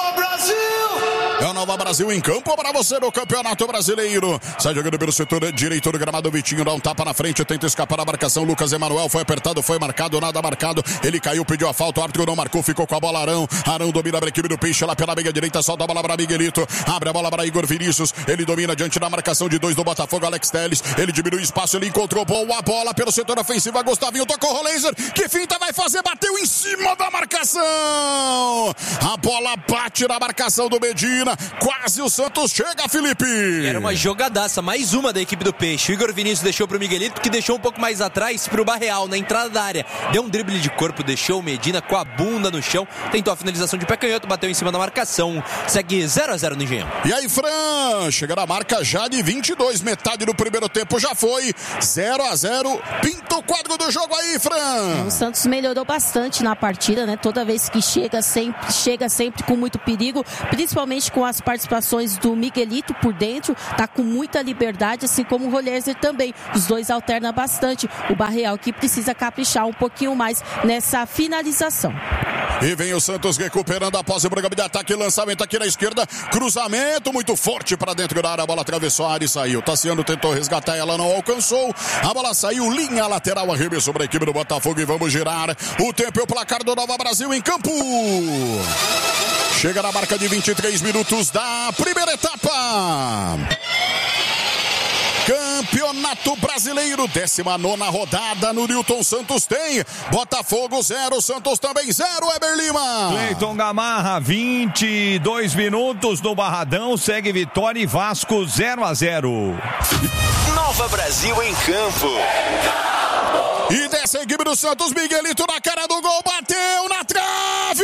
Nova Brasil! É o Nova Brasil em campo para você no Campeonato Brasileiro. Sai jogando pelo setor direito do gramado. Vitinho dá um tapa na frente, tenta escapar da marcação. Lucas Emanuel foi apertado, foi marcado, nada marcado. Ele caiu, pediu a falta, o árbitro não marcou, ficou com a bola Arão. Arão domina a equipe do Peixe lá pela meia direita, solta a bola para Miguelito. Abre a bola para Igor Vinícius. Ele domina diante da marcação de dois do Botafogo, Alex Telles. Ele diminui o espaço, ele encontrou boa bola pelo setor ofensivo. Gustavinho tocou o Roleiser. Que finta vai fazer? Bateu em cima da marcação. A bola bate na marcação do Medina. Quase o Santos chega, Felipe. Era uma jogadaça, mais uma da equipe do Peixe. O Igor Vinícius deixou pro Miguelito, que deixou um pouco mais atrás pro Barreal, na entrada da área. Deu um drible de corpo, deixou o Medina com a bunda no chão. Tentou a finalização de pé canhoto, bateu em cima da marcação. Segue zero a zero no Engenhão. E aí, Fran, chega na marca já de vinte e dois. Metade do primeiro tempo já foi. zero a zero. Pinta o quadro do jogo aí, Fran. O Santos melhorou bastante na partida, né? Toda vez que chega sempre, chega sempre com muito perigo, principalmente com as participações do Miguelito por dentro, tá com muita liberdade, assim como o Roleiser também. Os dois alternam bastante. O Barreal que precisa caprichar um pouquinho mais nessa finalização. E vem o Santos recuperando após o programa de ataque. Lançamento aqui na esquerda. Cruzamento muito forte para dentro da área. A bola atravessou a área e saiu. Tassiano tentou resgatar, ela não alcançou. A bola saiu, linha lateral, arremesso sobre a equipe do Botafogo e vamos girar. O tempo e o placar do Nova Brasil em campo. Chega na marca de vinte e três minutos da primeira etapa. Campeonato Brasileiro, décima nona rodada no Newton Santos tem. Botafogo zero, Santos também zero, Eber Lima. Cleiton Gamarra, vinte e dois minutos no Barradão, segue Vitória e Vasco zero a zero. Nova Brasil em campo. E dessa equipe do Santos, Miguelito na cara do gol, bateu na trave!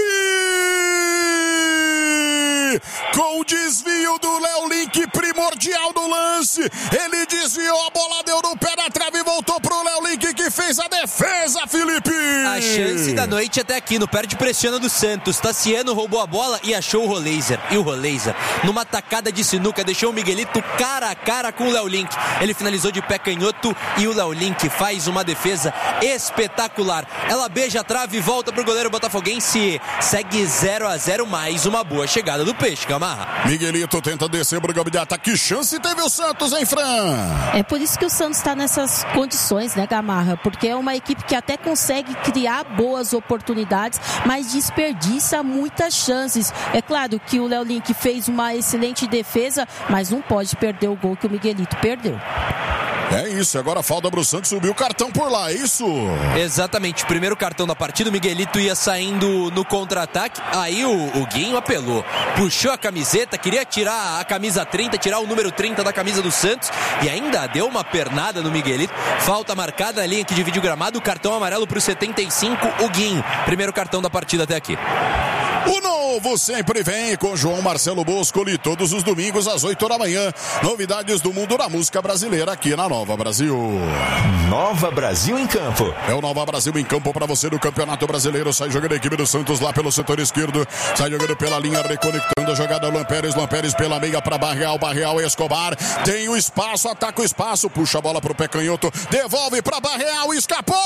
Com o desvio do Léo Link, primordial no lance. Ele desviou, a bola deu no pé da trave e voltou pro Léo Link, que fez a defesa, Felipe. A chance da noite até aqui, no perde pressiona do Santos. Tassiano roubou a bola e achou o Roleiser. E o Roleiser, numa tacada de sinuca, deixou o Miguelito cara a cara com o Léo Link. Ele finalizou de pé canhoto e o Léo Link faz uma defesa espetacular. Ela beija a trave e volta pro goleiro botafoguense. Segue zero a zero, mais uma boa chegada do Peixe, Gamarra. Miguelito tenta descer pro gol de ataque. Que chance teve o Santos, hein, Fran? É por isso que o Santos está nessas condições, né, Gamarra? Porque é uma equipe que até consegue criar boas oportunidades, mas desperdiça muitas chances. É claro que o Léo Link fez uma excelente defesa, mas não pode perder o gol que o Miguelito perdeu. É isso, agora falta pro Santos subir o cartão por lá, é isso? Exatamente, o primeiro cartão da partida, o Miguelito ia saindo no contra-ataque, aí o, o Guinho apelou, puxou a camiseta, queria tirar a camisa trinta, tirar o número trinta da camisa do Santos e ainda deu uma pernada no Miguelito, falta marcada na linha que divide o gramado, cartão amarelo pro setenta e cinco, o Guinho, primeiro cartão da partida até aqui. O novo sempre vem com João Marcelo Boscoli, todos os domingos às oito da manhã. Novidades do mundo da música brasileira aqui na Nova Brasil. Nova Brasil em campo. É o Nova Brasil em campo para você do Campeonato Brasileiro. Sai jogando a equipe do Santos lá pelo setor esquerdo. Sai jogando pela linha, reconectando a jogada. Lamperes, Lamperes pela meia para Barreal, Barreal Escobar. Tem o espaço, ataca o espaço, puxa a bola pro pé canhoto, devolve para Barreal, escapou.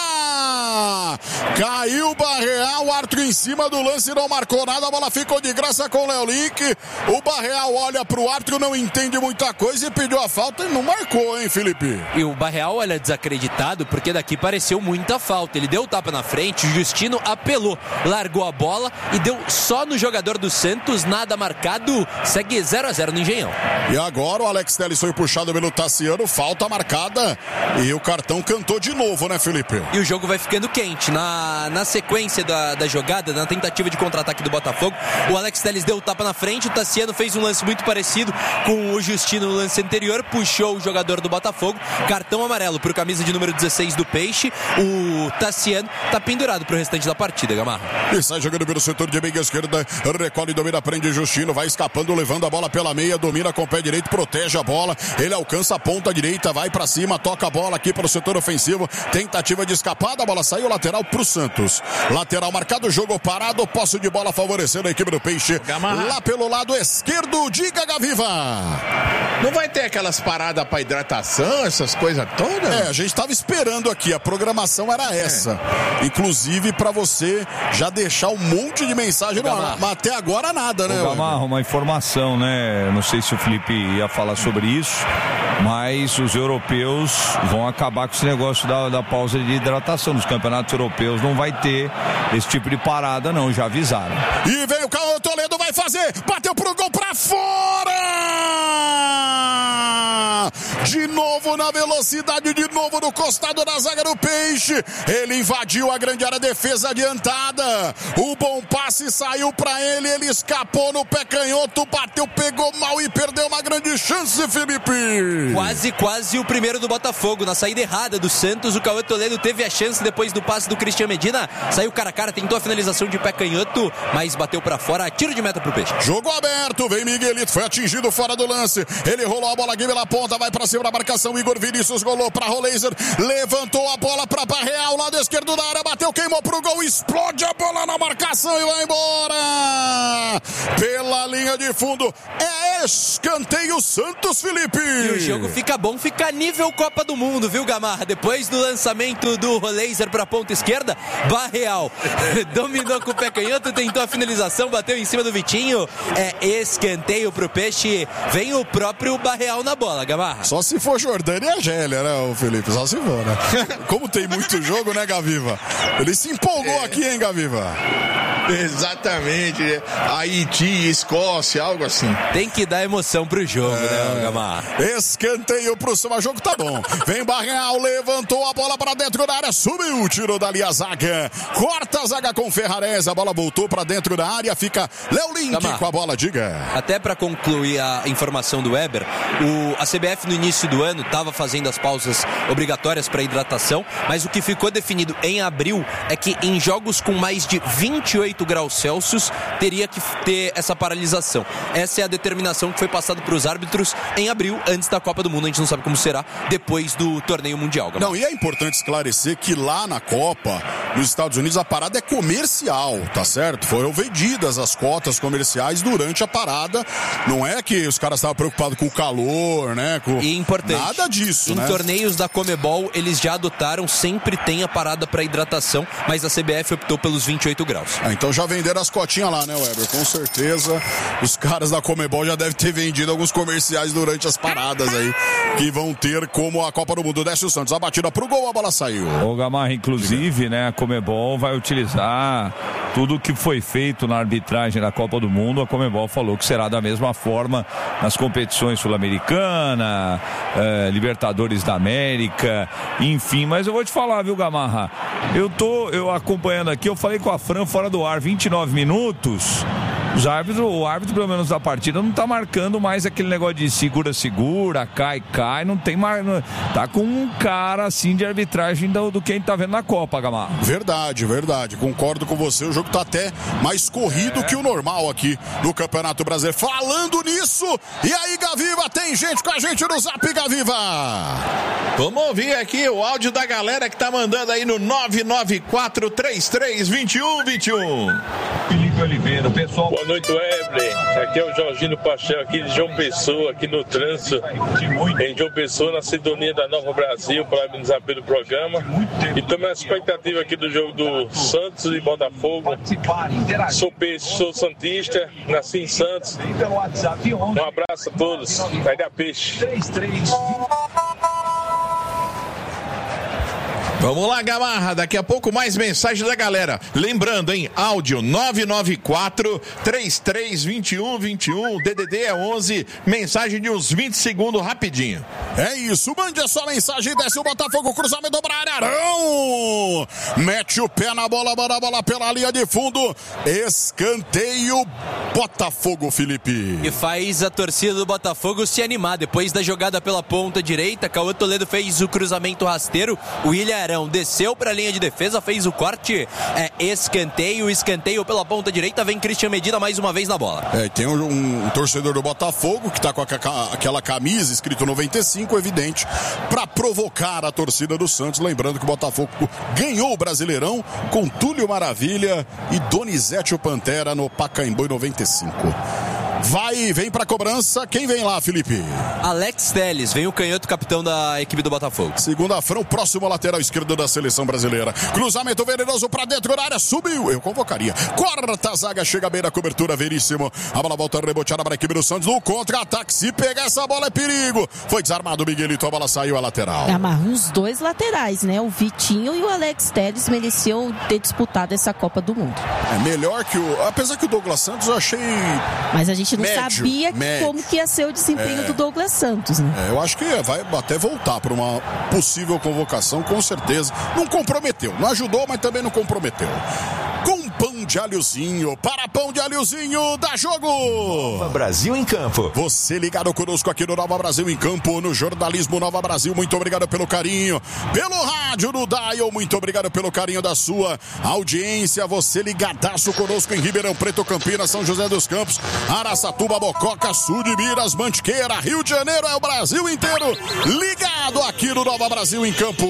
Opa! Caiu Barreal, o árbitro em cima do lance, não marcou nada, a bola ficou de graça com o Léo Link. O Barreal olha pro árbitro, não entende muita coisa e pediu a falta e não marcou, hein, Felipe? E o Barreal olha desacreditado porque daqui pareceu muita falta. Ele deu o tapa na frente, o Justino apelou, largou a bola e deu só no jogador do Santos, nada marcado, segue zero a zero no Engenhão. E agora o Alex Telles foi puxado pelo Tassiano, falta marcada e o cartão cantou de novo, né, Felipe? E o jogo vai ficando quente. Na, na sequência da, da jogada, na tentativa de contra-ataque do Botafogo, o Alex Telles deu o tapa na frente, o Tassiano fez um lance muito parecido com o Justino no lance anterior, puxou o jogador do Botafogo, cartão amarelo pro camisa de número dezesseis do Peixe. O Tassiano tá pendurado pro restante da partida, Gamarra. E sai jogando pelo setor de meia esquerda, recolhe, domina, prende Justino, vai escapando, levando a bola pela meia, domina com o pé direito, protege a bola, ele alcança a ponta direita, vai pra cima, toca a bola aqui para o setor ofensivo, tentativa de escapada, a bola sai saiu, lateral pro Santos. Lateral marcado, jogo parado, posse de bola favorecendo a equipe do Peixe. Gamarra. Lá pelo lado esquerdo, diga Gaviva. Não vai ter aquelas paradas pra hidratação, essas coisas todas? É, a gente tava esperando aqui, a programação era essa. É. Inclusive pra você já deixar um monte de mensagem no ar, mas até agora nada, né? Gamarra, uma informação, né? Não sei se o Felipe ia falar sobre isso, mas os europeus vão acabar com esse negócio da, da pausa de hidratação. Nos campeonatos europeus não vai ter esse tipo de parada, não, já avisaram. E vem o Caio Toledo, vai fazer, bateu pro gol pra fora! De novo na velocidade, de novo no costado da zaga do Peixe. Ele invadiu a grande área, defesa adiantada. O bom passe saiu pra ele, ele escapou no pé canhoto, bateu, pegou mal e perdeu uma grande chance, Felipe. Quase, quase o primeiro do Botafogo. Na saída errada do Santos, o Cauê Toledo teve a chance depois do passe do Cristian Medina. Saiu cara a cara, tentou a finalização de pé canhoto, mas bateu pra fora, tiro de meta pro Peixe. Jogo aberto, vem Miguelito, foi atingido fora do lance. Ele rolou a bola aqui pela ponta, vai pra cima da marcação. Igor Vinícius rolou pra Roleiser, levantou a bola pra Barreal, lado esquerdo da área, bateu, queimou pro gol, explode a bola na marcação e vai embora. Pela linha de fundo, é escanteio Santos, Felipe. E o jogo fica bom, fica nível Copa do Mundo, viu, Gamarra? Depois do lançamento do Roleiser pra ponta esquerda, Barreal dominou com o pé canhoto, tentou a finalização, bateu em cima do Vitinho. É escanteio pro Peixe. Vem o próprio Barreal na bola, Gamarra. Só se for Jordânia e a Gélia, né, o Felipe? Só se for, né? Como tem muito jogo, né, Gaviva? Ele se empolgou é. aqui, hein, Gaviva? Exatamente. Haiti, Escócia, algo assim. Tem que dar emoção pro jogo, é. né, Gamarra? Escanteio pro São jogo, tá bom. Vem Barreal, levantou a bola pra dentro da área, subiu, tirou dali a zaga. Corta a zaga com Ferrarese, a bola voltou pra dentro da área, fica Léo Link Gamarra. com a bola, diga. Até pra concluir a informação do Weber, o, a C B F no início do ano estava fazendo as pausas obrigatórias para hidratação, mas o que ficou definido em abril é que em jogos com mais de vinte e oito graus Celsius teria que ter essa paralisação. Essa é a determinação que foi passada para os árbitros em abril, antes da Copa do Mundo. A gente não sabe como será depois do torneio mundial. Gamarra. Não, e é importante esclarecer que lá na Copa, nos Estados Unidos, a parada é comercial, tá certo? Foram vendidas as cotas comerciais durante a parada. Não é que os caras estavam preocupados com o calor, né? Com... E importante. Nada disso, em né? Em torneios da Comebol, eles já adotaram, sempre tem a parada para hidratação, mas a C B F optou pelos vinte e oito graus. Ah, então já venderam as cotinhas lá, né, Weber? Com certeza os caras da Comebol já devem ter vendido alguns comerciais durante as paradas aí, que vão ter como a Copa do Mundo. Desce o Santos, a batida pro gol, a bola saiu. O Gamarra, inclusive, né, a Comebol vai utilizar tudo que foi feito na arbitragem da Copa do Mundo. A Comebol falou que será da mesma forma nas competições sul-americana, eh, Libertadores da América, enfim. Mas eu vou te falar, viu, Gamarra? Eu tô eu acompanhando aqui, eu falei com a Fran fora do ar, vinte e nove minutos. Os árbitros, o árbitro, pelo menos da partida, não tá marcando mais aquele negócio de segura-segura, cai-cai, não tem mais. Tá com um cara assim de arbitragem do, do que a gente tá vendo na Copa, Gamarra. Verdade, verdade. Concordo com você. O jogo tá até mais corrido é. que o normal aqui no Campeonato Brasileiro. Falando nisso, e aí, Gaviva, tem gente com a gente no Zap, Gaviva. Vamos ouvir aqui o áudio da galera que tá mandando aí no nove nove quatro, três três, dois um dois um. Felipe Oliveira, pessoal. Boa noite, Weber. Aqui é o Jorginho Paixão, aqui de João Pessoa, aqui no trânsito, em João Pessoa, na sintonia da Nova Brasil, parabenizar pelo programa. E também a expectativa aqui do jogo do Santos e Botafogo. Sou peixe, sou santista, nasci em Santos. Um abraço a todos. Vai dar peixe. Vamos lá, Gamarra, daqui a pouco mais mensagem da galera. Lembrando, hein, áudio nove nove quatro, três três dois um dois um, D D D é onze, mensagem de uns vinte segundos, rapidinho. É isso, mande a sua mensagem, desce o Botafogo, cruzamento para a área, Arão! Mete o pé na bola, manda a bola pela linha de fundo, escanteio Botafogo, Felipe. E faz a torcida do Botafogo se animar, depois da jogada pela ponta direita, Cauê Toledo fez o cruzamento rasteiro, o William Arão desceu para a linha de defesa, fez o corte, é escanteio, escanteio pela ponta direita, vem Cristian Medina mais uma vez na bola. É, tem um, um, um torcedor do Botafogo que tá com a, a, aquela camisa escrito noventa e cinco, evidente, para provocar a torcida do Santos, lembrando que o Botafogo ganhou o Brasileirão com Túlio Maravilha e Donizete o Pantera no Pacaembu em noventa e cinco. Vai, vem pra cobrança. Quem vem lá, Felipe? Alex Telles, vem o canhoto capitão da equipe do Botafogo. Segunda Fran, o próximo lateral esquerdo da seleção brasileira. Cruzamento venenoso pra dentro da área, subiu. Eu convocaria. Corta a zaga, chega bem na cobertura, Veríssimo. A bola volta reboteada para a equipe do Santos. No contra-ataque, se pegar essa bola é perigo. Foi desarmado o Miguelito, a bola saiu a lateral. Amarrou os dois laterais, né? O Vitinho e o Alex Telles mereciam ter disputado essa Copa do Mundo. É melhor que o... Apesar que o Douglas Santos eu achei... Mas a gente não médio, sabia médio. como que ia ser o desempenho é. do Douglas Santos, né? É, eu acho que vai até voltar para uma possível convocação, com certeza. Não comprometeu, não ajudou, mas também não comprometeu. Com pão de alhozinho, para pão de alhozinho, dá jogo! Nova Brasil em Campo. Você ligado conosco aqui no Nova Brasil em Campo, no Jornalismo Nova Brasil. Muito obrigado pelo carinho, pelo rádio no Dial. Muito obrigado pelo carinho da sua audiência. Você ligadaço conosco em Ribeirão Preto, Campinas, São José dos Campos, Araçatuba, Mococa, Sul de Minas, Mantiqueira, Rio de Janeiro. É o Brasil inteiro ligado aqui no Nova Brasil em Campo.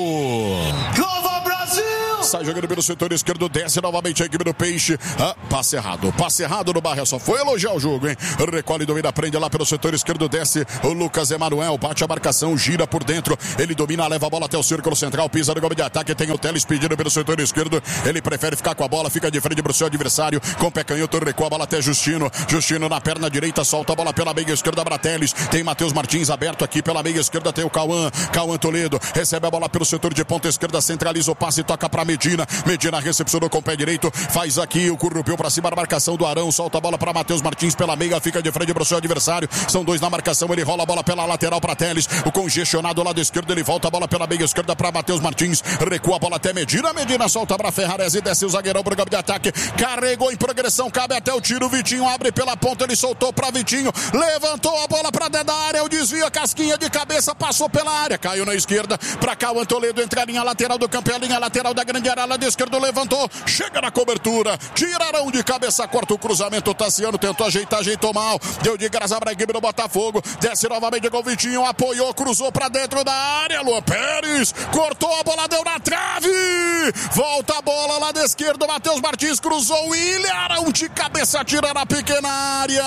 Nova Brasil! Sai jogando pelo setor esquerdo, desce novamente a equipe do Peixe. Ah, passe errado, passe errado no Barra, só foi elogiar o jogo, hein? Recolhe, domina, prende lá pelo setor esquerdo, desce o Lucas Emanuel, bate a marcação, gira por dentro, ele domina, leva a bola até o círculo central, pisa no golpe de ataque, tem o Teles pedindo pelo setor esquerdo, ele prefere ficar com a bola, fica de frente pro seu adversário, com o pé canhoto, recua a bola até Justino, Justino na perna direita, solta a bola pela meia esquerda, Brateles, tem Matheus Martins aberto aqui pela meia esquerda, tem o Cauã, Cauã Toledo, recebe a bola pelo setor de ponta esquerda, centraliza o passe, toca pra Medina, Medina recepcionou com o pé direito, faz aqui o currupeu pra cima da marcação do Arão, solta a bola pra Matheus Martins pela meia, fica de frente pro seu adversário, são dois na marcação, ele rola a bola pela lateral pra Teles, o congestionado lado esquerdo, ele volta a bola pela meia esquerda pra Matheus Martins, recua a bola até Medina, Medina solta pra Ferrares e desce o zagueirão pro campo de ataque, carregou em progressão, cabe até o tiro, Vitinho abre pela ponta, ele soltou pra Vitinho, levantou a bola pra dentro da área, o desvio, a casquinha de cabeça, passou pela área, caiu na esquerda, pra Cauã Toledo, entra a linha lateral do campo, a linha lateral da grande área, lado esquerdo, levantou, chega na cobertura, tirarão de cabeça, corta o cruzamento, Tassiano tentou ajeitar, ajeitou mal, deu de graça pra equipe do Botafogo, desce novamente com o Vitinho, apoiou, cruzou pra dentro da área, Luan Pérez, cortou a bola, deu na trave, volta a bola lá da esquerda, Matheus Martins cruzou, Ilharão de cabeça, tira na pequena área,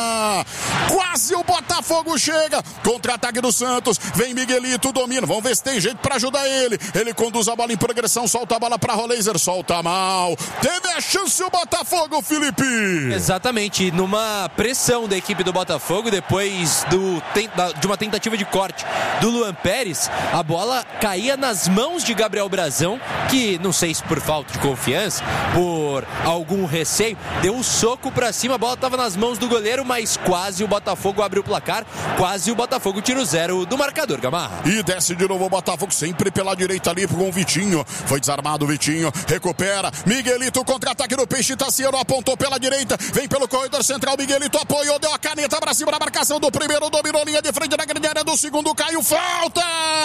quase o Botafogo chega, contra-ataque do Santos, vem Miguelito, domina, vamos ver se tem jeito pra ajudar ele, ele conduz a bola em progressão, solta a bola pra Roleiser, solta mal, teve a chance o Botafogo, Felipe. Exatamente, numa pressão da equipe do Botafogo, depois do, de uma tentativa de corte do Luan Pérez, a bola caía nas mãos de Gabriel Brazão, que não sei se por falta de confiança, por algum receio, deu um soco pra cima, a bola estava nas mãos do goleiro, mas quase o Botafogo abriu o placar, quase o Botafogo tira o zero do marcador, Gamarra. E desce de novo o Botafogo, sempre pela direita ali com o Vitinho, foi desarmado o Vitinho, recupera, Miguelito, contra-ataque do Peixe, Tassiano apontou pela direita, vem pelo corredor central, Miguelito apoiou, deu a caneta pra cima da marcação do primeiro, dominou linha de frente na grande área do segundo, caiu, falta!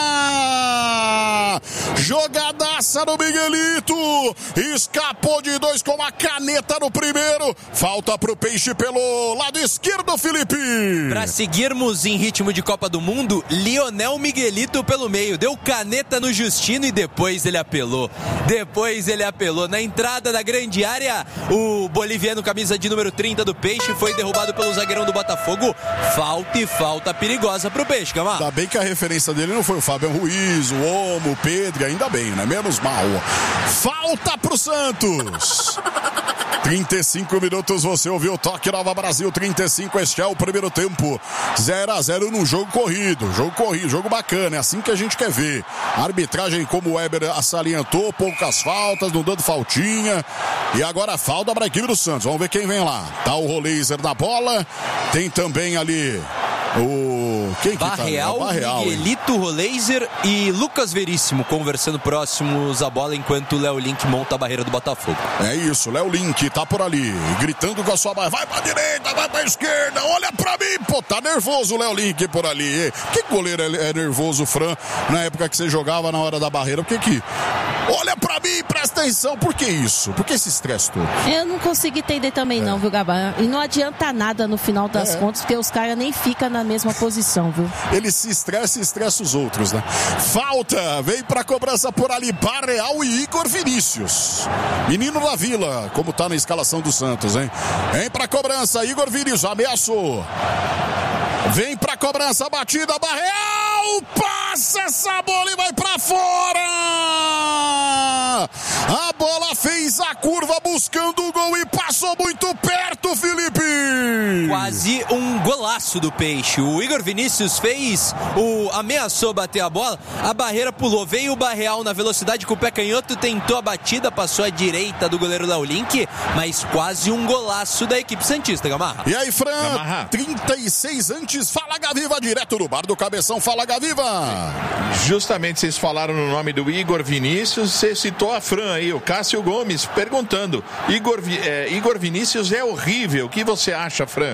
Jogadaça do Miguelito, escapou de dois com a caneta no primeiro, falta pro Peixe pelo lado esquerdo, Felipe. Pra seguirmos em ritmo de Copa do Mundo, Lionel Miguelito pelo meio, deu caneta no Justino e depois ele apelou, depois ele apelou, na entrada da grande área, o boliviano camisa de número trinta do Peixe foi derrubado pelo zagueirão do Botafogo, falta e falta perigosa pro Peixe, Camar. Ainda bem que a referência dele não foi o Fábio Ruiz, o Omo, o Pedro, ainda bem, né? Menos mal. Falta pro Santos. trinta e cinco minutos, você ouviu o toque Nova Brasil, trinta e cinco, este é o primeiro tempo, zero a zero no jogo corrido, jogo corrido, jogo bacana, é assim que a gente quer ver. A arbitragem, como o Weber salientou, poucas faltas, não dando faltinha, e agora falta para a equipe do Santos, vamos ver quem vem lá. Tá o Roleiser na bola, tem também ali o... Quem que Barreal, tá? Barreal, Miguelito, Roleiser e Lucas Veríssimo conversando próximos à bola enquanto o Léo Link monta a barreira do Botafogo. É isso, Léo Link tá por ali, gritando com a sua barra, vai pra direita, vai pra esquerda, olha pra mim, pô, tá nervoso o Léo Link por ali. Que goleiro é nervoso, Fran, na época que você jogava na hora da barreira, por que que... Olha pra mim, presta atenção. Por que isso? Por que esse estresse todo? Eu não consigo entender também é. não, viu, Gabá? E não adianta nada no final das é. contas, porque os caras nem ficam na mesma posição, viu? Ele se estressa e estressa os outros, né? Falta, vem pra cobrança por ali, Barreal e Igor Vinícius. Menino da Vila, como tá na escalação do Santos, hein? Vem pra cobrança, Igor Vinícius, ameaçou. Vem pra cobrança, batida, Barreal, passa essa bola e vai pra fora! A bola fez a curva buscando o gol e passou muito perto, Felipe! Quase um golaço do Peixe. O Igor Vinícius fez, o ameaçou bater a bola, a barreira pulou, veio o Barreal na velocidade com o pé canhoto, tentou a batida, passou à direita do goleiro Laulink, mas quase um golaço da equipe santista, Gamarra. E aí, Fran, Gamarra. trinta e seis antes, fala Gaviva, direto do bar do Cabeção, fala Gaviva! Justamente vocês falaram no nome do Igor Vinícius, você citou a Fran aí, o Cássio Gomes, perguntando, Igor, é, Igor Vinícius é horrível, o que você acha, Fran?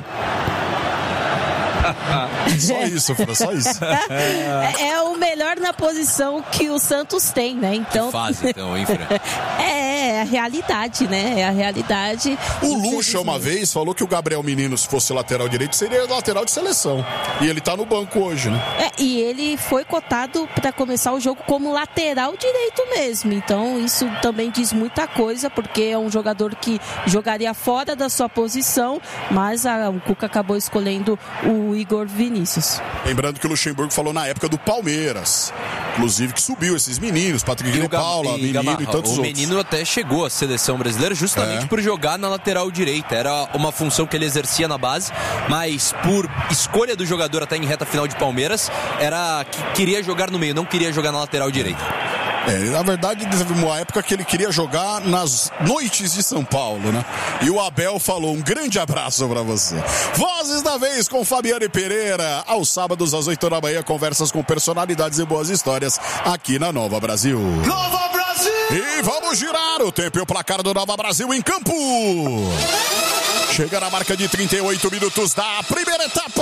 Só isso, Fran, só isso. É, é o melhor na posição que o Santos tem, né? Então. Que fase, então, hein, Fran? É, é a realidade, né? É a realidade. O Lucha, uma vez, falou que o Gabriel Menino, se fosse lateral direito, seria lateral de seleção. E ele tá no banco hoje, né? É, e ele foi cotado para começar o jogo como lateral direito mesmo. Então, isso também diz muita coisa, porque é um jogador que jogaria fora da sua posição, mas a, o Cuca acabou escolhendo o Igor Vinícius. Lembrando que o Luxemburgo falou na época do Palmeiras, inclusive que subiu esses meninos, Patrick de Paula, e Menino Gamarra, e tantos o outros. O Menino até chegou à seleção brasileira justamente é. por jogar na lateral direita. Era uma função que ele exercia na base, mas por escolha do jogador até em reta final de Palmeiras, era que queria jogar no meio, não queria jogar na lateral direita. É, na verdade, teve uma época que ele queria jogar nas noites de São Paulo, né? E o Abel falou, um grande abraço pra você. Vozes da vez com Fabiane Pereira. Aos sábados, às oito da manhã, conversas com personalidades e boas histórias aqui na Nova Brasil. Nova Brasil! E vamos girar o tempo e o placar do Nova Brasil em campo. Chega na marca de trinta e oito minutos da primeira etapa.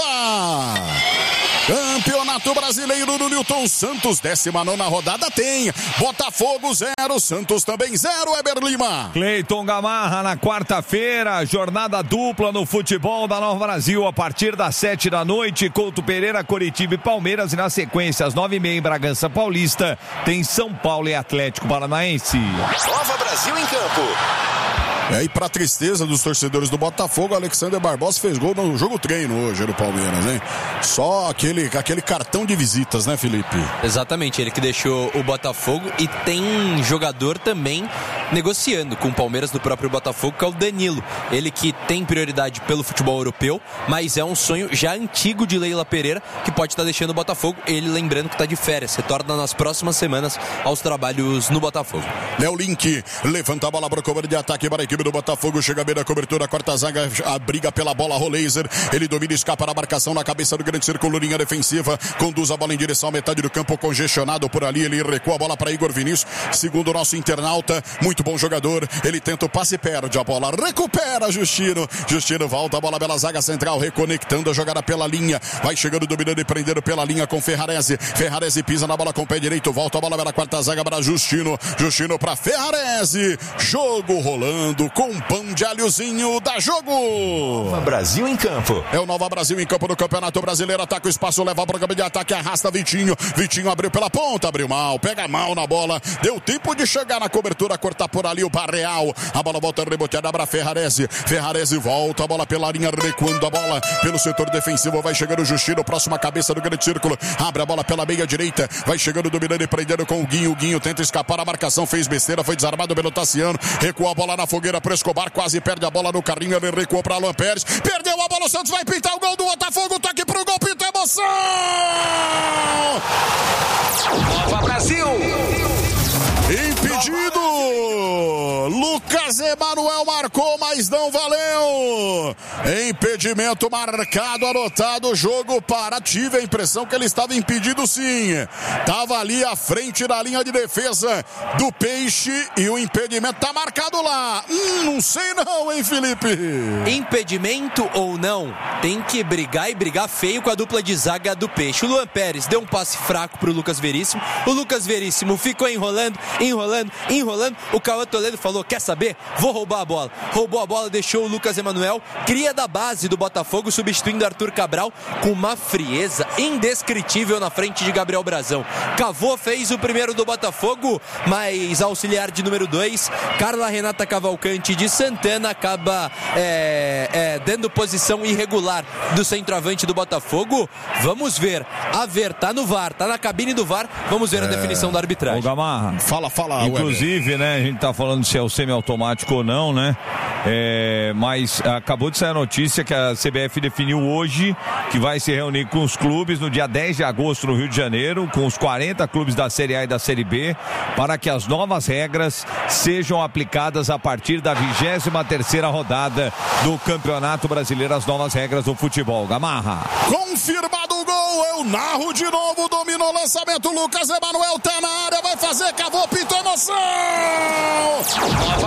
Campeonato Brasileiro do Newton Santos, décima nona rodada tem Botafogo zero, Santos também zero, Eber Lima. Cleiton Gamarra na quarta-feira, jornada dupla no futebol da Nova Brasil a partir das sete da noite, Couto Pereira, Coritiba e Palmeiras, e na sequência às nove e meia em Bragança Paulista tem São Paulo e Atlético Paranaense. Nova Brasil em campo. É, e pra tristeza dos torcedores do Botafogo, Alexander Barbosa fez gol no jogo treino hoje no Palmeiras, hein? Só aquele, aquele cartão de visitas, né, Felipe? Exatamente, ele que deixou o Botafogo, e tem jogador também negociando com o Palmeiras do próprio Botafogo, que é o Danilo. Ele que tem prioridade pelo futebol europeu, mas é um sonho já antigo de Leila Pereira, que pode estar deixando o Botafogo. Ele lembrando que está de férias, retorna nas próximas semanas aos trabalhos no Botafogo. Léo Link levanta a bola para o cobertura de ataque para a equipe do Botafogo, chega bem da cobertura, corta a zaga, a briga pela bola, Roleiser, ele domina e escapa na marcação na cabeça do grande círculo, linha defensiva, conduz a bola em direção à metade do campo, congestionado por ali, ele recua a bola para Igor Vinícius, segundo o nosso internauta, muito bom jogador, ele tenta o passe, perde a bola, recupera Justino, Justino volta a bola pela zaga central, reconectando a jogada pela linha, vai chegando, dominando e prendendo pela linha com Ferrarese, Ferrarese pisa na bola com o pé direito, volta a bola pela quarta zaga para Justino, Justino para Ferrarese, jogo rolando com um pão de alhozinho da jogo. Nova Brasil em campo. É o Nova Brasil em campo no Campeonato Brasileiro. Ataca o espaço, leva para o campo de ataque, arrasta Vitinho. Vitinho abriu pela ponta, abriu mal, pega mal na bola. Deu tempo de chegar na cobertura, cortar por ali o Barreal. A bola volta reboteada para Ferrarese. Ferrarese volta a bola pela linha, recuando a bola pelo setor defensivo. Vai chegando o Justino, próxima cabeça do grande círculo. Abre a bola pela meia direita. Vai chegando, dominando e prendendo com o Guinho. O Guinho tenta escapar, a marcação fez besteira, foi desarmado pelo Tassiano. Recua a bola na fogueira para Escobar, quase perde a bola no carrinho, ele recuou para Alan Pérez, perdeu a bola, o Santos vai pintar o gol do Botafogo, toque pro gol, pinta emoção! Nova Brasil! Impedido! Lucas Emanuel marcou, mas não valeu. Impedimento marcado, anotado, jogo para. Tive a impressão que ele estava impedido sim. Estava ali à frente da linha de defesa do Peixe e o impedimento está marcado lá. Hum, não sei não, hein, Felipe? Impedimento ou não, tem que brigar e brigar feio com a dupla de zaga do Peixe. O Luan Pérez deu um passe fraco pro Lucas Veríssimo. O Lucas Veríssimo ficou enrolando, enrolando, enrolando. O Cauã Toledo falou, quer saber? Vou roubar a bola. Roubou a bola, deixou o Lucas Emanuel, cria da base do Botafogo, substituindo Arthur Cabral com uma frieza indescritível na frente de Gabriel Brazão. Cavou, fez o primeiro do Botafogo, mas auxiliar de número dois, Carla Renata Cavalcante de Santana, acaba é, é, dando posição irregular do centroavante do Botafogo. Vamos ver. A ver, tá no V A R, tá na cabine do V A R. Vamos ver é... a definição da arbitragem. Ô, Gamarra. Fala, fala. Inclusive, Weber. né, a gente tá falando se é o semiautomático ou não, né? É, mas acabou de sair a notícia que a C B F definiu hoje que vai se reunir com os clubes no dia dez de agosto no Rio de Janeiro, com os quarenta clubes da Série A e da Série B, para que as novas regras sejam aplicadas a partir da vigésima terceira rodada do Campeonato Brasileiro, as novas regras do futebol. Gamarra. Confirmado o gol, eu narro de novo, dominou o lançamento, Lucas Emanuel tá na área, vai fazer, cavou, pintou, emoção!